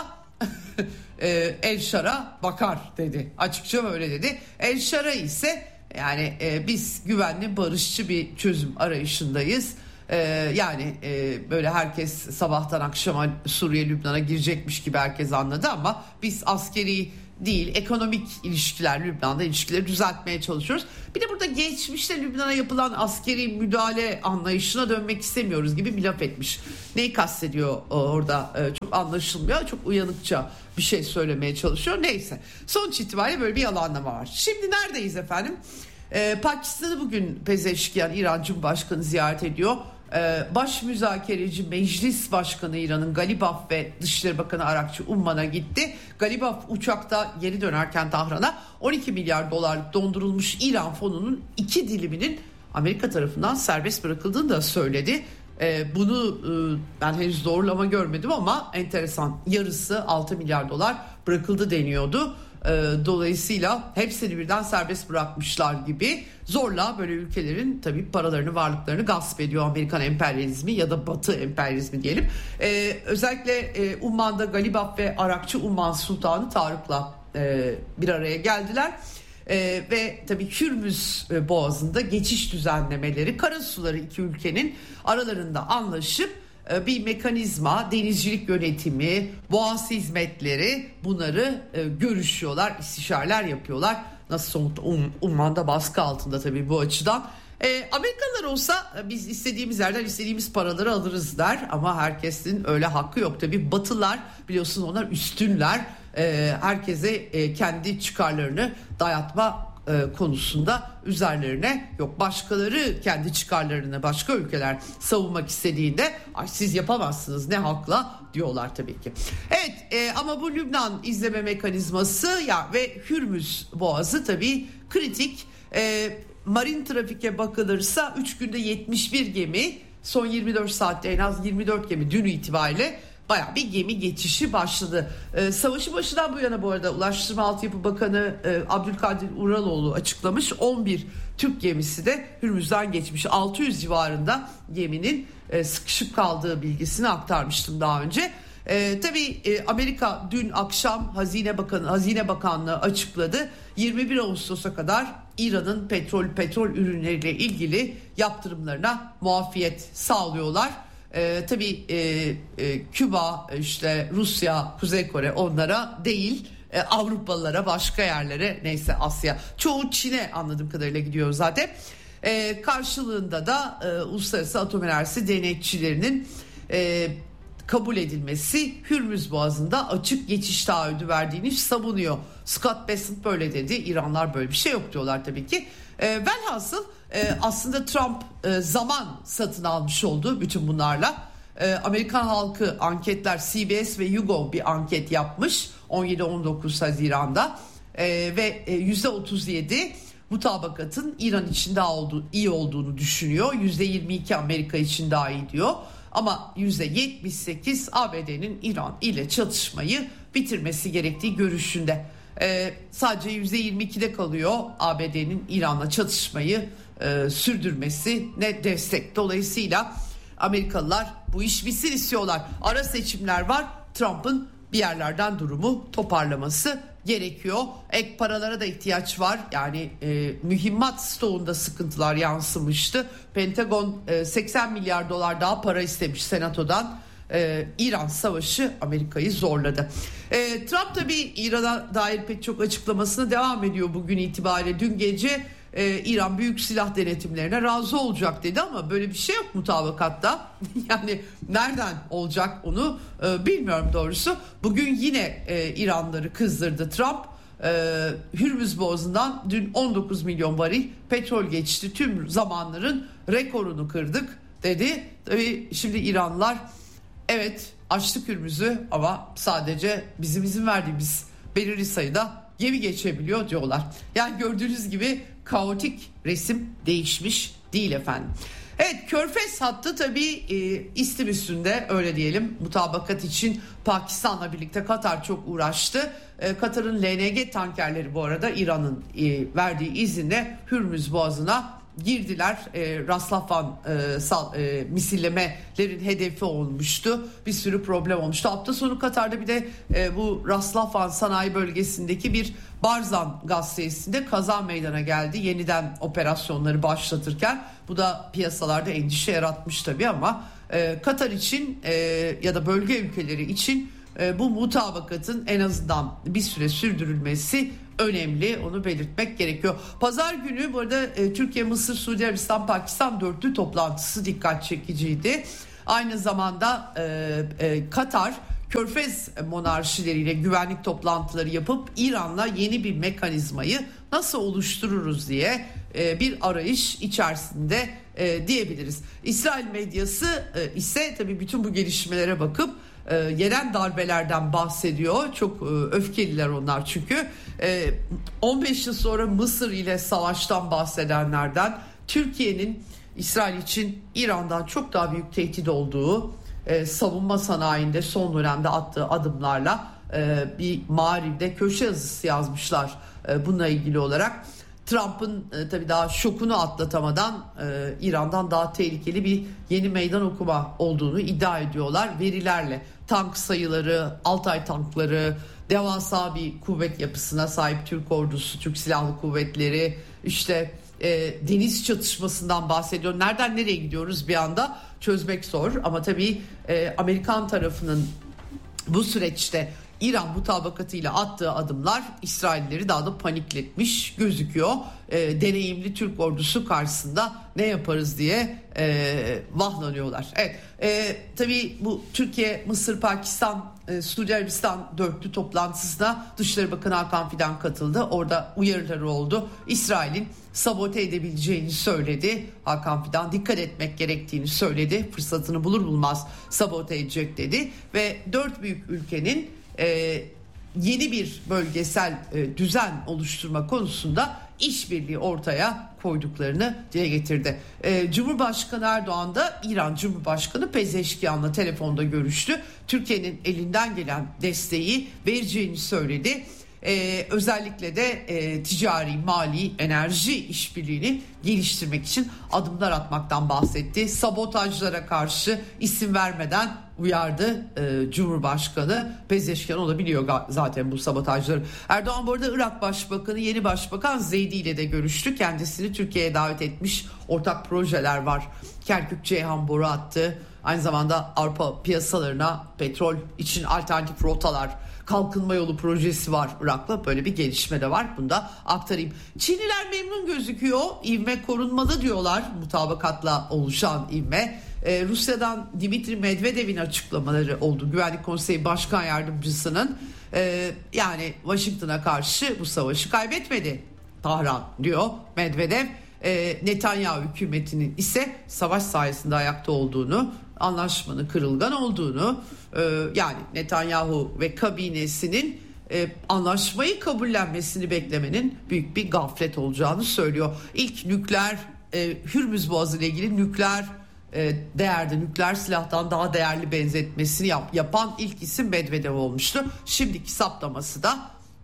e, El Şar'a bakar dedi. Açıkça böyle dedi. El Şar'a ise yani e, biz güvenli, barışçı bir çözüm arayışındayız. Ee, yani e, böyle herkes sabahtan akşama Suriye, Lübnan'a girecekmiş gibi herkes anladı ama biz askeri değil, ekonomik ilişkiler, Lübnan'da ilişkileri düzeltmeye çalışıyoruz. Bir de burada geçmişte Lübnan'a yapılan askeri müdahale anlayışına dönmek istemiyoruz gibi bir laf etmiş. Neyi kastediyor orada ee, çok anlaşılmıyor, çok uyanıkça bir şey söylemeye çalışıyor. Neyse, sonuç itibariyle böyle bir yalanlama var. Şimdi neredeyiz efendim? Ee, Pakistan'ı bugün Pezeşkiyan, İran Cumhurbaşkanı ziyaret ediyor. Ee, baş müzakereci Meclis Başkanı İran'ın Galibaf ve Dışişleri Bakanı Arakçı Umman'a gitti. Galibaf uçakta geri dönerken Tahran'a on iki milyar dolarlık dondurulmuş İran fonunun iki diliminin Amerika tarafından serbest bırakıldığını da söyledi. Ee, bunu e, ben henüz doğrulama görmedim ama enteresan, yarısı altı milyar dolar bırakıldı deniyordu. Dolayısıyla hepsini birden serbest bırakmışlar gibi, zorla böyle ülkelerin tabii paralarını, varlıklarını gasp ediyor Amerikan emperyalizmi ya da Batı emperyalizmi diyelim. Ee, özellikle e, Umman'da Galibaf ve Arakçı Umman Sultanı Tarık'la e, bir araya geldiler. Ee, ve tabii Hürmüz Boğazı'nda geçiş düzenlemeleri, karasuları iki ülkenin aralarında anlaşıp bir mekanizma, denizcilik yönetimi, boğaz hizmetleri, bunları e, görüşüyorlar, istişareler yapıyorlar. Nasıl oldu? Um, Umman'da baskı altında tabii bu açıdan. E, Amerikalılar olsa biz istediğimiz yerden istediğimiz paraları alırız der ama herkesin öyle hakkı yok. Tabii Batılar, biliyorsun, onlar üstünler. E, herkese e, kendi çıkarlarını dayatma konusunda üzerlerine yok, başkaları kendi çıkarlarını başka ülkeler savunmak istediğinde ay siz yapamazsınız, ne hakla diyorlar tabii ki. Evet e, ama bu Lübnan izleme mekanizması ya ve Hürmüz Boğazı tabii kritik. E, marin trafike bakılırsa üç günde yetmiş bir gemi, son yirmi dört saatte en az yirmi dört gemi dün itibariyle bayağı bir gemi geçişi başladı. Ee, savaşı başından bu yana bu arada Ulaştırma Altyapı Bakanı e, Abdülkadir Uraloğlu açıklamış. on bir Türk gemisi de Hürmüz'den geçmiş. altı yüz civarında geminin e, sıkışıp kaldığı bilgisini aktarmıştım daha önce. E, tabii e, Amerika dün akşam Hazine Bakanı Hazine Bakanlığı açıkladı. yirmi bir Ağustos'a kadar İran'ın petrol petrol ürünleriyle ilgili yaptırımlarına muafiyet sağlıyorlar. Ee, tabii e, e, Küba, işte Rusya, Kuzey Kore onlara değil, e, Avrupalılara, başka yerlere, neyse Asya, çoğu Çin'e anladığım kadarıyla gidiyor zaten. E, karşılığında da e, Uluslararası Atom Enerjisi denetçilerinin e, kabul edilmesi, Hürmüz Boğazı'nda açık geçiş taahhüdü verdiğini savunuyor. Scott Bessent böyle dedi, İranlar böyle bir şey yok diyorlar tabii ki. E, velhasıl e, aslında Trump e, zaman satın almış oldu bütün bunlarla. E, Amerikan halkı anketler, C B S ve YouGov bir anket yapmış on yedi on dokuz Haziran'da e, ve e, yüzde otuz yedi mutabakatın İran için daha olduğu, iyi olduğunu düşünüyor. yüzde yirmi iki Amerika için daha iyi diyor. Ama yüzde yetmiş sekiz A B D'nin İran ile çatışmayı bitirmesi gerektiği görüşünde. Ee, sadece yüzde yirmi ikide kalıyor A B D'nin İran'la çatışmayı e, sürdürmesi ne destek. Dolayısıyla Amerikalılar bu iş bitsin istiyorlar. Ara seçimler var. Trump'ın bir yerlerden durumu toparlaması gerekiyor. Ek paralara da ihtiyaç var. Yani e, mühimmat stoğunda sıkıntılar yansımıştı. Pentagon e, seksen milyar dolar daha para istemiş Senato'dan. Ee, İran savaşı Amerika'yı zorladı. Ee, Trump tabii İran'a dair pek çok açıklamasına devam ediyor bugün itibariyle. Dün gece e, İran büyük silah denetimlerine razı olacak dedi ama böyle bir şey yok mutabakatta. Yani nereden olacak onu e, bilmiyorum doğrusu. Bugün yine e, İranları kızdırdı Trump. E, Hürmüz Boğazı'ndan dün on dokuz milyon varil petrol geçti. Tüm zamanların rekorunu kırdık dedi. Tabii şimdi İranlılar evet açtık Hürmüz'ü ama sadece bizim izin verdiğimiz belirli sayıda gemi geçebiliyor diyorlar. Yani gördüğünüz gibi kaotik resim değişmiş değil efendim. Evet, Körfez hattı tabii e, istim üstünde, öyle diyelim. Mutabakat için Pakistan'la birlikte Katar çok uğraştı. E, Katar'ın L N G tankerleri bu arada İran'ın e, verdiği izinle Hürmüz Boğazı'na girdiler. E, Raslafan e, sal, e, misillemelerin hedefi olmuştu. Bir sürü problem olmuştu. Hafta sonu Katar'da bir de e, bu Raslafan sanayi bölgesindeki bir Barzan gaz tesisinde kaza meydana geldi. Yeniden operasyonları başlatırken bu da piyasalarda endişe yaratmış tabii ama e, Katar için e, ya da bölge ülkeleri için e, bu mutabakatın en azından bir süre sürdürülmesi önemli, onu belirtmek gerekiyor. Pazar günü bu arada e, Türkiye, Mısır, Suudi Arabistan, Pakistan dörtlü toplantısı dikkat çekiciydi. Aynı zamanda e, e, Katar, Körfez monarşileriyle güvenlik toplantıları yapıp İran'la yeni bir mekanizmayı nasıl oluştururuz diye e, bir arayış içerisinde e, diyebiliriz. İsrail medyası e, ise tabii bütün bu gelişmelere bakıp e, yerel darbelerden bahsediyor. Çok e, öfkeliler onlar çünkü. E, on beş yıl sonra Mısır ile savaştan bahsedenlerden, Türkiye'nin İsrail için İran'dan çok daha büyük tehdit olduğu, e, savunma sanayinde son dönemde attığı adımlarla e, bir Maarif'de köşe yazısı yazmışlar e, bununla ilgili olarak. Trump'ın e, tabii daha şokunu atlatamadan e, İran'dan daha tehlikeli bir yeni meydan okuma olduğunu iddia ediyorlar verilerle. Tank sayıları, Altay tankları, devasa bir kuvvet yapısına sahip Türk ordusu, Türk Silahlı Kuvvetleri, işte e, deniz çatışmasından bahsediyor. Nereden nereye gidiyoruz bir anda çözmek zor ama tabii e, Amerikan tarafının bu süreçte İran mutabakatıyla attığı adımlar İsraillileri daha da panikletmiş gözüküyor. E, deneyimli Türk ordusu karşısında ne yaparız diye e, vahlanıyorlar. Evet, e, tabii bu Türkiye, Mısır, Pakistan, e, Suudi Arabistan dörtlü toplantısına Dışişleri Bakanı Hakan Fidan katıldı. Orada uyarıları oldu. İsrail'in sabote edebileceğini söyledi. Hakan Fidan dikkat etmek gerektiğini söyledi. Fırsatını bulur bulmaz sabote edecek dedi ve dört büyük ülkenin e, yeni bir bölgesel e, düzen oluşturma konusunda işbirliği ortaya koyduklarını dile getirdi. E, Cumhurbaşkanı Erdoğan da İran Cumhurbaşkanı Pezeşkian'la telefonda görüştü. Türkiye'nin elinden gelen desteği vereceğini söyledi. Ee, özellikle de e, ticari, mali, enerji işbirliğini geliştirmek için adımlar atmaktan bahsetti. Sabotajlara karşı isim vermeden uyardı e, Cumhurbaşkanı Pezeşkian. O da biliyor zaten bu sabotajları. Erdoğan bu arada Irak Başbakanı, yeni Başbakan Zeydi ile de görüştü. Kendisini Türkiye'ye davet etmiş, ortak projeler var. Kerkük-Ceyhan boru hattı, aynı zamanda Avrupa piyasalarına petrol için alternatif rotalar, kalkınma yolu projesi var Irak'la. Böyle bir gelişme de var. Bunu da aktarayım. Çinliler memnun gözüküyor. İvme korunmalı diyorlar. Mutabakatla oluşan ivme. Ee, Rusya'dan Dimitri Medvedev'in açıklamaları oldu. Güvenlik Konseyi Başkan Yardımcısının e, yani Washington'a karşı bu savaşı kaybetmedi Tahran diyor Medvedev. E, Netanyahu hükümetinin ise savaş sayesinde ayakta olduğunu, anlaşmanın kırılgan olduğunu, e, yani Netanyahu ve kabinesinin e, anlaşmayı kabullenmesini beklemenin büyük bir gaflet olacağını söylüyor. İlk nükleer e, Hürmüz Boğazı ile ilgili nükleer e, değerde, nükleer silahtan daha değerli benzetmesini yap, yapan ilk isim Medvedev olmuştu. Şimdiki saptaması da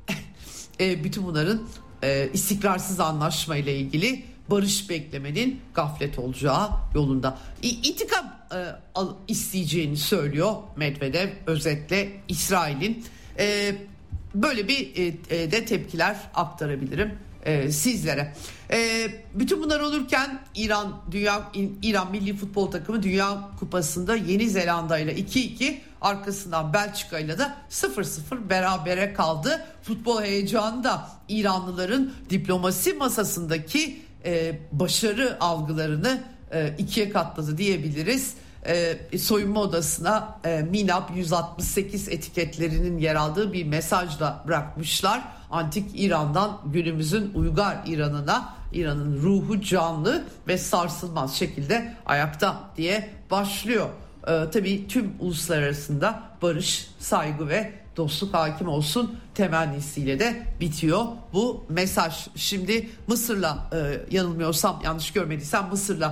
e, bütün bunların e, istikrarsız anlaşma ile ilgili barış beklemenin gaflet olacağı yolunda. İntikam e, al, isteyeceğini söylüyor Medvedev, özetle İsrail'in. E, böyle bir e, e, de tepkiler aktarabilirim e, sizlere. E, bütün bunlar olurken İran Dünya İran Milli Futbol Takımı Dünya Kupası'nda Yeni Zelanda ile iki iki, arkasından Belçika ile de sıfır sıfır berabere kaldı. Futbol heyecanı da İranlıların diplomasi masasındaki e, başarı algılarını e, ikiye katladı diyebiliriz. E, soyunma odasına e, Minap yüz altmış sekiz etiketlerinin yer aldığı bir mesajla bırakmışlar. Antik İran'dan günümüzün uygar İran'ına, İran'ın ruhu canlı ve sarsılmaz şekilde ayakta diye başlıyor. E, tabii tüm uluslararasında barış, saygı ve dostluk hakim olsun temennisiyle de bitiyor bu mesaj. Şimdi Mısır'la e, yanılmıyorsam, yanlış görmediysem Mısır'la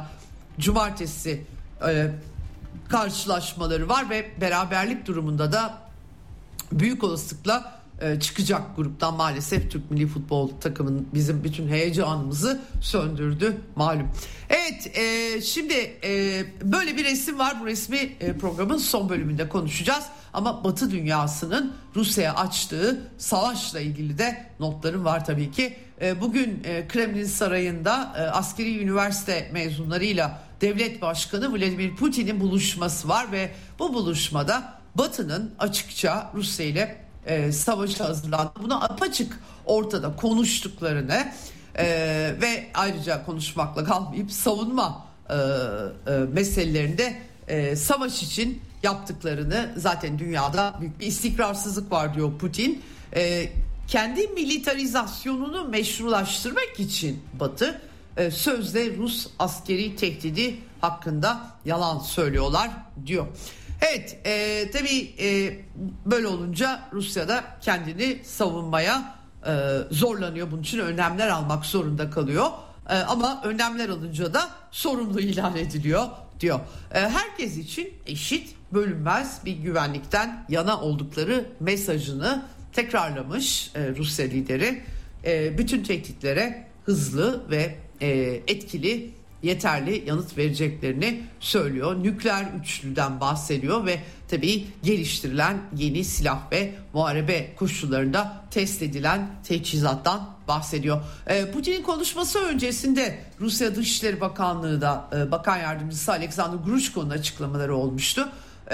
cumartesi e, karşılaşmaları var ve beraberlik durumunda da büyük olasılıkla e, çıkacak gruptan. Maalesef Türk milli futbol takımının bizim bütün heyecanımızı söndürdü malum. Evet, e, şimdi e, böyle bir resim var. Bu resmi e, programın son bölümünde konuşacağız. Ama Batı dünyasının Rusya'ya açtığı savaşla ilgili de notlarım var tabii ki. E, bugün e, Kremlin Sarayı'nda e, askeri üniversite mezunlarıyla Devlet Başkanı Vladimir Putin'in buluşması var ve bu buluşmada Batı'nın açıkça Rusya ile e, savaşa hazırlandı. Bunu apaçık ortada konuştuklarını e, ve ayrıca konuşmakla kalmayıp savunma e, e, meselelerinde e, savaş için yaptıklarını, zaten dünyada büyük bir istikrarsızlık var diyor Putin. E, kendi militarizasyonunu meşrulaştırmak için Batı e, sözde Rus askeri tehdidi hakkında yalan söylüyorlar diyor. Evet, e, tabii e, böyle olunca Rusya'da kendini savunmaya e, zorlanıyor. Bunun için önlemler almak zorunda kalıyor. E, ama önlemler alınca da sorumlu ilan ediliyor diyor. E, herkes için eşit, bölünmez bir güvenlikten yana oldukları mesajını tekrarlamış e, Rusya lideri. E, bütün tehditlere hızlı ve e, etkili, yeterli yanıt vereceklerini söylüyor. Nükleer üçlüden bahsediyor ve tabii geliştirilen yeni silah ve muharebe koşullarında test edilen teçhizattan bahsediyor. Putin'in konuşması öncesinde Rusya Dışişleri Bakanlığı'da Bakan Yardımcısı Alexander Grushko'nun açıklamaları olmuştu.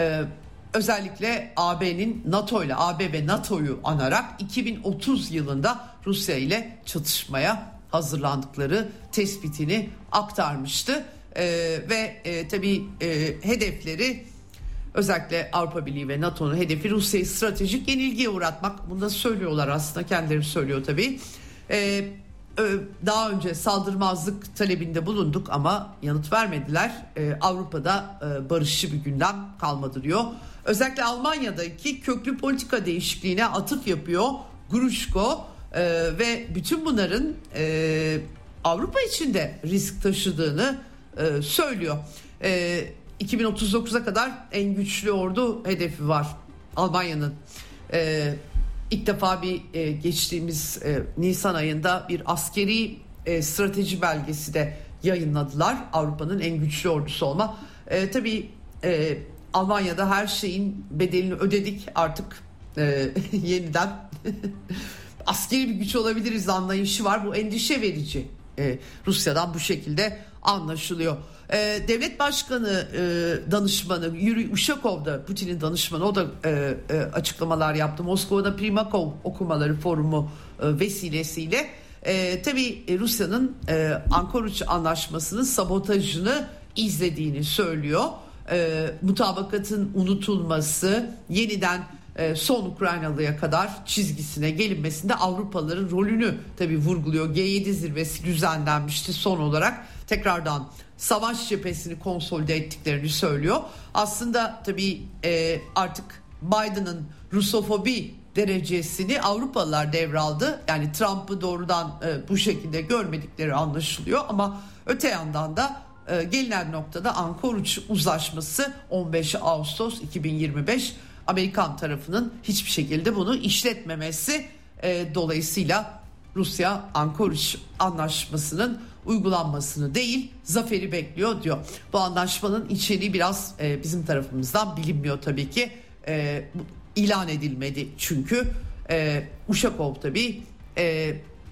Özellikle A B'nin NATO ile A B ve NATO'yu anarak iki bin otuz yılında Rusya ile çatışmaya hazırlandıkları tespitini aktarmıştı. Ee, ve e, tabii e, hedefleri, özellikle Avrupa Birliği ve NATO'nun hedefi Rusya'yı stratejik yenilgiye uğratmak. Bunu da söylüyorlar aslında, kendileri söylüyor tabii. Ee, daha önce saldırmazlık talebinde bulunduk ama yanıt vermediler. Ee, Avrupa'da e, barışçı bir gündem kalmadı diyor. Özellikle Almanya'daki köklü politika değişikliğine atıf yapıyor Grushko. Ee, ve bütün bunların e, Avrupa için de risk taşıdığını e, söylüyor. E, iki bin otuz dokuza kadar en güçlü ordu hedefi var Almanya'nın. E, ilk defa bir e, geçtiğimiz e, Nisan ayında bir askeri e, strateji belgesi de yayınladılar. Avrupa'nın en güçlü ordusu olma. E, tabii e, Almanya'da her şeyin bedelini ödedik artık e, yeniden. Askeri bir güç olabiliriz anlayışı var. Bu endişe verici. Ee, Rusya'dan bu şekilde anlaşılıyor. Ee, Devlet Başkanı e, danışmanı Yuri Ushakov da, Putin'in danışmanı, o da e, e, açıklamalar yaptı. Moskova'da Primakov okumaları forumu e, vesilesiyle e, tabii Rusya'nın e, Ankaruç Anlaşması'nın sabotajını izlediğini söylüyor. E, mutabakatın unutulması, yeniden son Ukraynalı'ya kadar çizgisine gelinmesinde Avrupalıların rolünü tabii vurguluyor. G yedi zirvesi düzenlenmişti son olarak. Tekrardan savaş cephesini konsolide ettiklerini söylüyor. Aslında tabii e, artık Biden'ın Rusofobi derecesini Avrupalılar devraldı. Yani Trump'ı doğrudan e, bu şekilde görmedikleri anlaşılıyor. Ama öte yandan da e, gelinen noktada Ankaruç Uzlaşması on beş Ağustos iki bin yirmi beş, Amerikan tarafının hiçbir şekilde bunu işletmemesi e, dolayısıyla Rusya Ankaruç Anlaşması'nın uygulanmasını değil, zaferi bekliyor diyor. Bu anlaşmanın içeriği biraz e, bizim tarafımızdan bilinmiyor tabii ki. E, ilan edilmedi çünkü. E, Ushakov tabii e,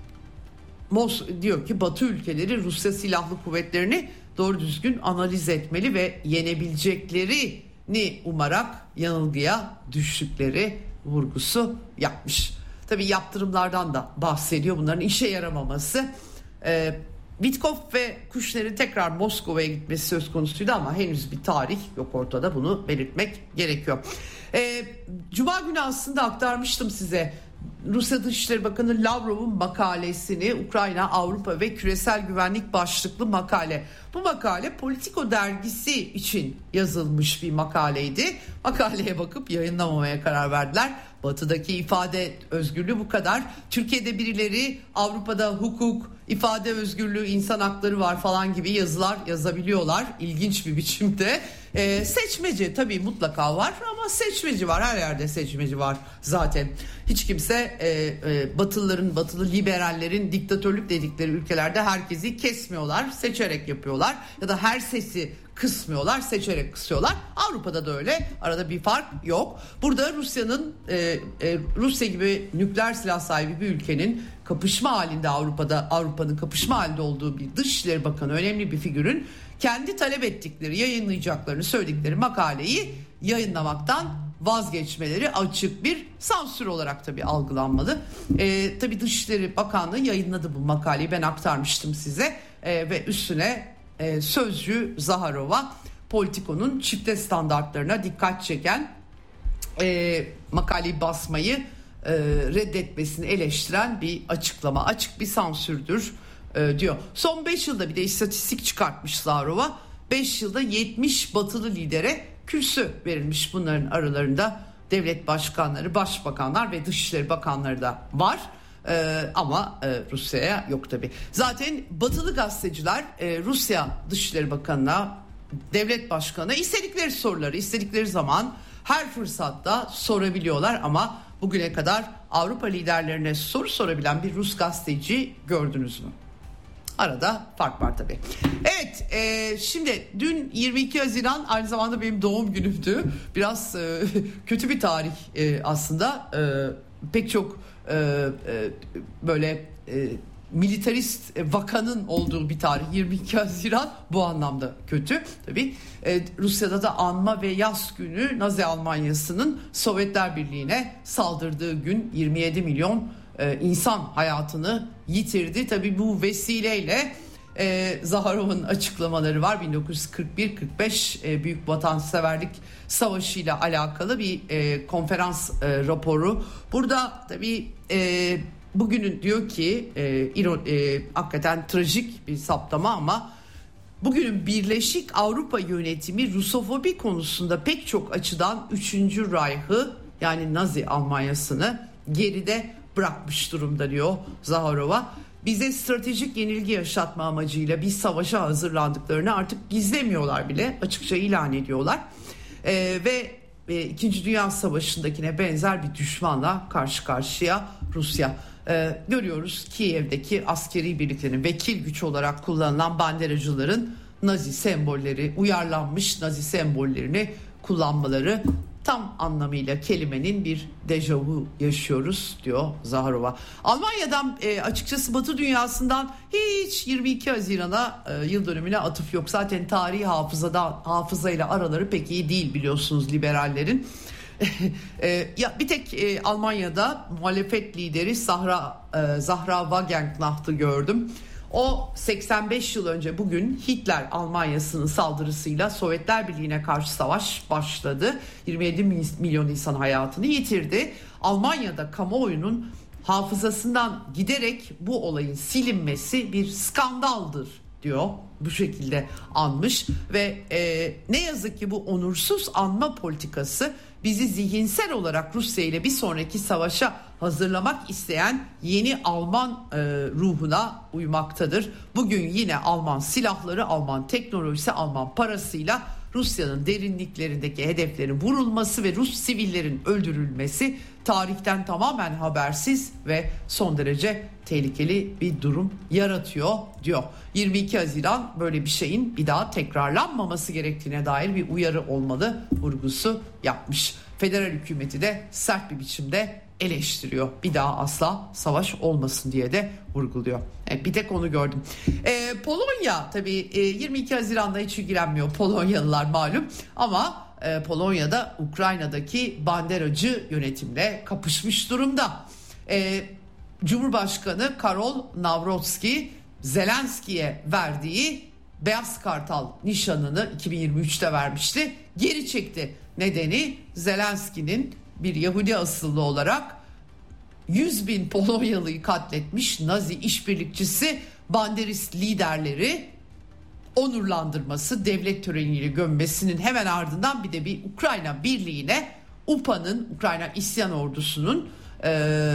Mos diyor ki Batı ülkeleri Rusya silahlı kuvvetlerini doğru düzgün analiz etmeli ve yenebilecekleri ni umarak yanılgıya düştükleri vurgusu yapmış. Tabii yaptırımlardan da bahsediyor, bunların işe yaramaması. Ee, Vitkov ve Kushner'in tekrar Moskova'ya gitmesi söz konusuydu ama henüz bir tarih yok ortada, bunu belirtmek gerekiyor. Ee, Cuma günü aslında aktarmıştım size. Rusya Dışişleri Bakanı Lavrov'un makalesini, Ukrayna, Avrupa ve Küresel Güvenlik başlıklı makale. Bu makale Politico dergisi için yazılmış bir makaleydi. Makaleye bakıp yayınlamamaya karar verdiler. Batı'daki ifade özgürlüğü bu kadar. Türkiye'de birileri Avrupa'da hukuk, ifade özgürlüğü, insan hakları var falan gibi yazılar yazabiliyorlar. İlginç bir biçimde. Ee, seçmeci tabii mutlaka var ama seçmeci var. Her yerde seçmeci var zaten. Hiç kimse e, e, Batılıların, Batılı liberallerin diktatörlük dedikleri ülkelerde herkesi kesmiyorlar. Seçerek yapıyorlar. Ya da her sesi kısmıyorlar, seçerek kısıyorlar. Avrupa'da da öyle. Arada bir fark yok. Burada Rusya'nın e, e, Rusya gibi nükleer silah sahibi bir ülkenin kapışma halinde Avrupa'da Avrupa'nın kapışma halinde olduğu bir Dışişleri Bakanı, önemli bir figürün kendi talep ettikleri, yayınlayacaklarını söyledikleri makaleyi yayınlamaktan vazgeçmeleri açık bir sansür olarak tabii algılanmalı. E, tabii Dışişleri Bakanlığı yayınladı bu makaleyi, ben aktarmıştım size e, ve üstüne e, sözcü Zaharova Politico'nun çifte standartlarına dikkat çeken e, makaleyi basmayı e, reddetmesini eleştiren bir açıklama, açık bir sansürdür e, diyor. Son beş yılda bir de istatistik çıkartmış Zaharova. beş yılda yetmiş batılı lidere kürsü verilmiş, bunların aralarında devlet başkanları, başbakanlar ve dışişleri bakanları da var. Ee, ama e, Rusya'ya yok tabii. Zaten batılı gazeteciler e, Rusya Dışişleri Bakanı'na, devlet başkanına istedikleri soruları istedikleri zaman her fırsatta sorabiliyorlar ama bugüne kadar Avrupa liderlerine soru sorabilen bir Rus gazeteci gördünüz mü? Arada fark var tabii. Evet, e, şimdi dün yirmi iki Haziran aynı zamanda benim doğum günümdü. Biraz e, kötü bir tarih e, aslında. E, pek çok e, e, böyle e, militarist vakanın olduğu bir tarih. yirmi iki Haziran bu anlamda kötü tabii. E, Rusya'da da anma ve yas günü, Nazi Almanyası'nın Sovyetler Birliği'ne saldırdığı gün, yirmi yedi milyon e, insan hayatını yitirdi. Tabii bu vesileyle e, Zaharov'un açıklamaları var. bin dokuz yüz kırk bir kırk beş e, Büyük Vatanseverlik Savaşı ile alakalı bir e, konferans e, raporu. Burada tabii e, bugünün diyor ki e, iro, e, hakikaten trajik bir saptama ama bugünün Birleşik Avrupa yönetimi Rusofobi konusunda pek çok açıdan üçüncü Reich'ı, yani Nazi Almanyası'nı geride bırakmış durumda diyor Zaharova. Bize stratejik yenilgi yaşatma amacıyla bir savaşa hazırlandıklarını artık gizlemiyorlar bile, açıkça ilan ediyorlar. Ee, ve e, İkinci Dünya Savaşı'ndakine benzer bir düşmanla karşı karşıya Rusya. Ee, görüyoruz Kiev'deki askeri birliklerin vekil güç olarak kullanılan banderacıların Nazi sembolleri, uyarlanmış Nazi sembollerini kullanmaları, tam anlamıyla kelimenin bir dejavu yaşıyoruz diyor Zaharova. Almanya'dan e, açıkçası Batı dünyasından hiç yirmi iki Haziran'a e, yıl dönümüne atıf yok. Zaten tarihi hafızada hafızayla araları pek iyi değil biliyorsunuz liberallerin. e, ya bir tek e, Almanya'da muhalefet lideri Zahra e, Zahra Wagenknecht'ı gördüm. O seksen beş yıl önce bugün Hitler Almanyası'nın saldırısıyla Sovyetler Birliği'ne karşı savaş başladı. yirmi yedi milyon insan hayatını yitirdi. Almanya'da kamuoyunun hafızasından giderek bu olayın silinmesi bir skandaldır diyor. Bu şekilde anmış ve e, ne yazık ki bu onursuz anma politikası bizi zihinsel olarak Rusya ile bir sonraki savaşa hazırlamak isteyen yeni Alman e, ruhuna uymaktadır. Bugün yine Alman silahları, Alman teknolojisi, Alman parasıyla Rusya'nın derinliklerindeki hedeflerin vurulması ve Rus sivillerin öldürülmesi tarihten tamamen habersiz ve son derece tehlikeli bir durum yaratıyor diyor. yirmi iki Haziran böyle bir şeyin bir daha tekrarlanmaması gerektiğine dair bir uyarı olmalı vurgusu yapmış. Federal hükümeti de sert bir biçimde eleştiriyor. Bir daha asla savaş olmasın diye de vurguluyor. Evet, bir tek onu gördüm. Ee, Polonya tabii e, yirmi iki Haziran'da hiç ilgilenmiyor Polonyalılar malum ama e, Polonya'da Ukrayna'daki banderacı yönetimle kapışmış durumda. E, Cumhurbaşkanı Karol Nawrocki Zelenski'ye verdiği Beyaz Kartal nişanını iki bin yirmi üçte vermişti. Geri çekti. Nedeni Zelenski'nin bir Yahudi asıllı olarak yüz bin Polonyalı'yı katletmiş Nazi işbirlikçisi Banderist liderleri onurlandırması, devlet töreniyle gömmesinin hemen ardından bir de bir Ukrayna Birliği'ne U P A'nın, Ukrayna İsyan Ordusu'nun e,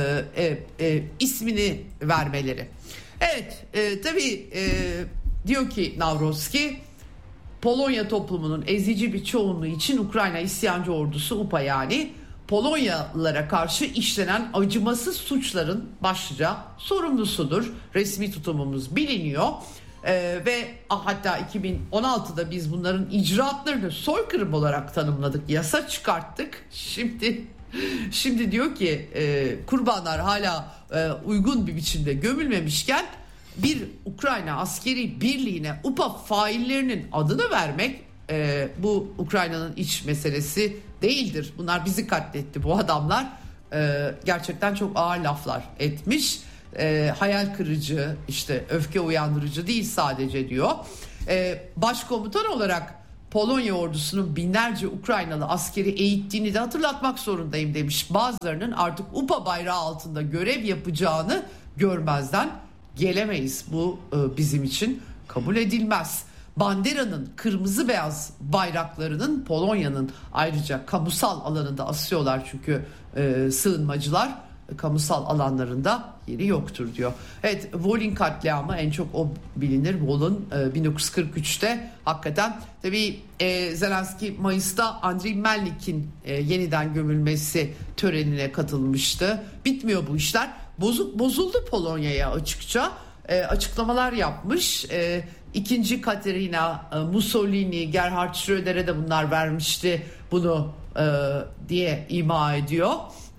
e, e, ismini vermeleri. Evet, e, tabii e, diyor ki Nawrocki, Polonya toplumunun ezici bir çoğunluğu için Ukrayna İsyancı Ordusu U P A yani Polonyalılara karşı işlenen acımasız suçların başlıca sorumlusudur. Resmi tutumumuz biliniyor. Ee, ve hatta iki bin on altıda biz bunların icraatlarını soykırım olarak tanımladık, yasa çıkarttık. Şimdi şimdi diyor ki e, kurbanlar hala e, uygun bir biçimde gömülmemişken bir Ukrayna askeri birliğine U P A faillerinin adını vermek e, bu Ukrayna'nın iç meselesi değildir. Bunlar bizi katletti bu adamlar. E, gerçekten çok ağır laflar etmiş. E, hayal kırıcı, işte öfke uyandırıcı değil sadece diyor. E, başkomutan olarak Polonya ordusunun binlerce Ukraynalı askeri eğittiğini de hatırlatmak zorundayım demiş. Bazılarının artık U P A bayrağı altında görev yapacağını görmezden gelemeyiz. Bu e, bizim için kabul edilmez. Bandera'nın kırmızı beyaz bayraklarının Polonya'nın ayrıca kamusal alanında asıyorlar çünkü e, sığınmacılar kamusal alanlarında yeri yoktur diyor. Evet, Volyn katliamı en çok o bilinir. Volyn e, bin dokuz yüz kırk üçte hakikaten tabii e, Zelenski Mayıs'ta Andriy Melnik'in e, yeniden gömülmesi törenine katılmıştı. Bitmiyor bu işler. Bozuk bozuldu Polonya'ya açıkça. E, açıklamalar yapmış. E, İkinci Katerina, e, Mussolini, Gerhard Schröder'e de bunlar vermişti bunu e, diye ima ediyor.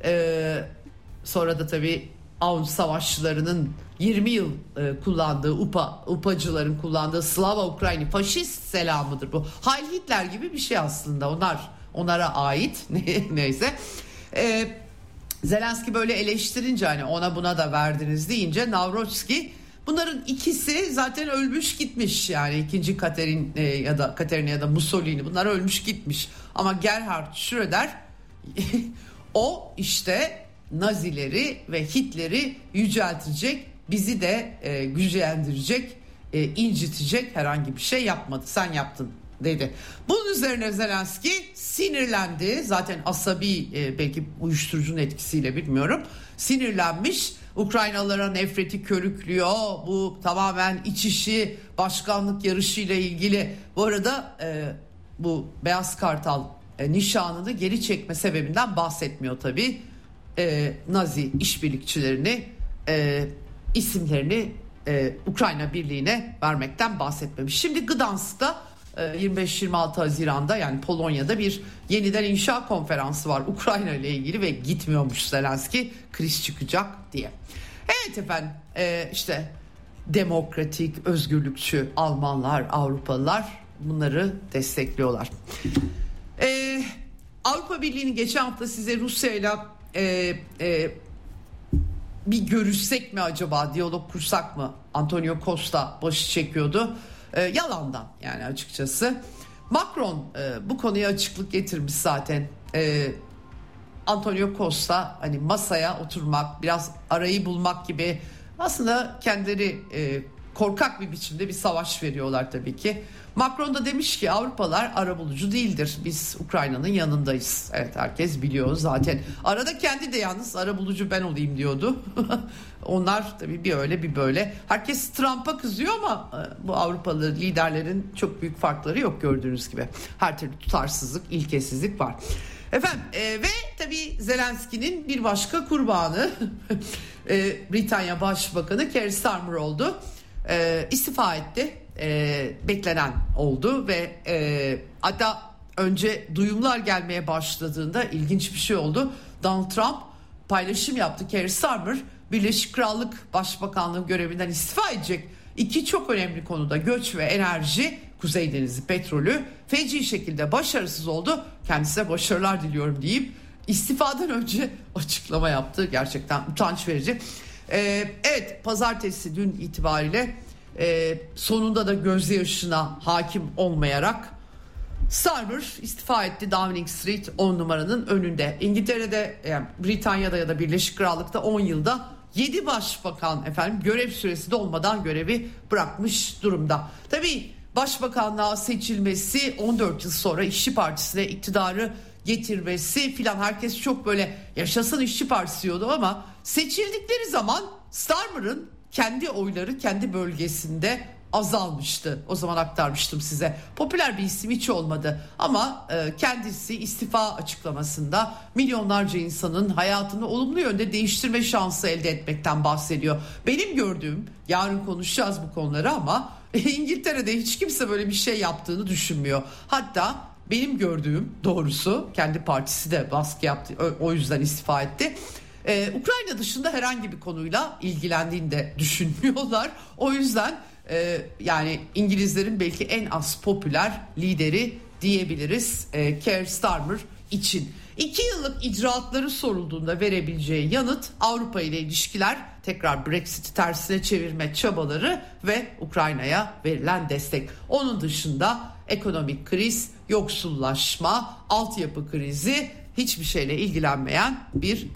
E, sonra da tabii Aun savaşçılarının yirmi yıl e, kullandığı U P A, U P A'cıların kullandığı Slava Ukrayni faşist selamıdır bu. Heil Hitler gibi bir şey aslında. Onlar onlara ait. Neyse. E, Zelenski böyle eleştirince hani ona buna da verdiniz deyince Nawrocki bunların ikisi zaten ölmüş gitmiş yani ikinci Katerin e, ya da Katerina ya da Mussolini bunlar ölmüş gitmiş ama Gerhard Schröder o işte Nazileri ve Hitler'i yüceltecek, bizi de e, güçlendirecek, e, incitecek herhangi bir şey yapmadı, sen yaptın dedi. Bunun üzerine Zelenski sinirlendi, zaten asabi e, belki uyuşturucunun etkisiyle bilmiyorum, sinirlenmiş. Ukraynalılara nefreti körüklüyor. Bu tamamen iç işi, başkanlık yarışıyla ilgili. Bu arada e, bu Beyaz Kartal e, nişanını geri çekme sebebinden bahsetmiyor tabii. E, Nazi işbirlikçilerini, e, isimlerini e, Ukrayna Birliği'ne vermekten bahsetmemiş. Şimdi Gdansk'ta e, yirmi beş yirmi altı Haziran'da yani Polonya'da bir yeniden inşa konferansı var Ukrayna ile ilgili ve gitmiyormuş Zelenski, kriz çıkacak diye. Evet efendim, e, işte demokratik, özgürlükçü Almanlar, Avrupalılar bunları destekliyorlar. E, Avrupa Birliği'nin geçen hafta size Rusya'yla e, e, bir görüşsek mi acaba, diyalog kursak mı? Antonio Costa başı çekiyordu. E, yalandan yani açıkçası. Macron e, bu konuya açıklık getirmiş zaten. E, Antonio Costa hani masaya oturmak, biraz arayı bulmak gibi, aslında kendileri e, korkak bir biçimde bir savaş veriyorlar tabii ki. Macron da demiş ki Avrupalılar arabulucu değildir. Biz Ukrayna'nın yanındayız. Evet, herkes biliyor zaten. Arada kendi de yalnız arabulucu ben olayım diyordu. Onlar tabii bir öyle bir böyle. Herkes Trump'a kızıyor ama bu Avrupalı liderlerin çok büyük farkları yok gördüğünüz gibi. Her türlü tutarsızlık, ilkesizlik var. Efendim e, ve tabii Zelenski'nin bir başka kurbanı e, Britanya Başbakanı Keir Starmer oldu. E, istifa etti. E, beklenen oldu ve e, hatta önce duyumlar gelmeye başladığında ilginç bir şey oldu. Donald Trump paylaşım yaptı. Keir Starmer Birleşik Krallık Başbakanlığı görevinden istifa edecek. İki çok önemli konuda, göç ve enerji, Kuzey Denizi petrolü feci şekilde başarısız oldu. Kendisine başarılar diliyorum deyip istifadan önce açıklama yaptı. Gerçekten utanç verici. Ee, evet, pazartesi dün itibariyle e, sonunda da gözyaşına hakim olmayarak Starmer istifa etti, Downing Street on numaranın önünde. İngiltere'de, yani Britanya'da ya da Birleşik Krallık'ta on yılda yedi başbakan efendim görev süresi dolmadan görevi bırakmış durumda. Tabii başbakanlığa seçilmesi, on dört yıl sonra İşçi Partisi'ne iktidarı getirmesi filan, herkes çok böyle yaşasın İşçi Partisi diyordu ama seçildikleri zaman Starmer'ın kendi oyları kendi bölgesinde azalmıştı. O zaman aktarmıştım size. Popüler bir isim hiç olmadı ama e, kendisi istifa açıklamasında milyonlarca insanın hayatını olumlu yönde değiştirme şansı elde etmekten bahsediyor. Benim gördüğüm, yarın konuşacağız bu konuları ama İngiltere'de hiç kimse böyle bir şey yaptığını düşünmüyor. Hatta benim gördüğüm, doğrusu kendi partisi de baskı yaptı, o yüzden istifa etti. Ee, Ukrayna dışında herhangi bir konuyla ilgilendiğini de düşünmüyorlar. O yüzden e, yani İngilizlerin belki en az popüler lideri diyebiliriz e, Keir Starmer için. İki yıllık icraatları sorulduğunda verebileceği yanıt Avrupa ile ilişkiler, tekrar Brexit'i tersine çevirme çabaları ve Ukrayna'ya verilen destek. Onun dışında ekonomik kriz, yoksullaşma, altyapı krizi, hiçbir şeyle ilgilenmeyen bir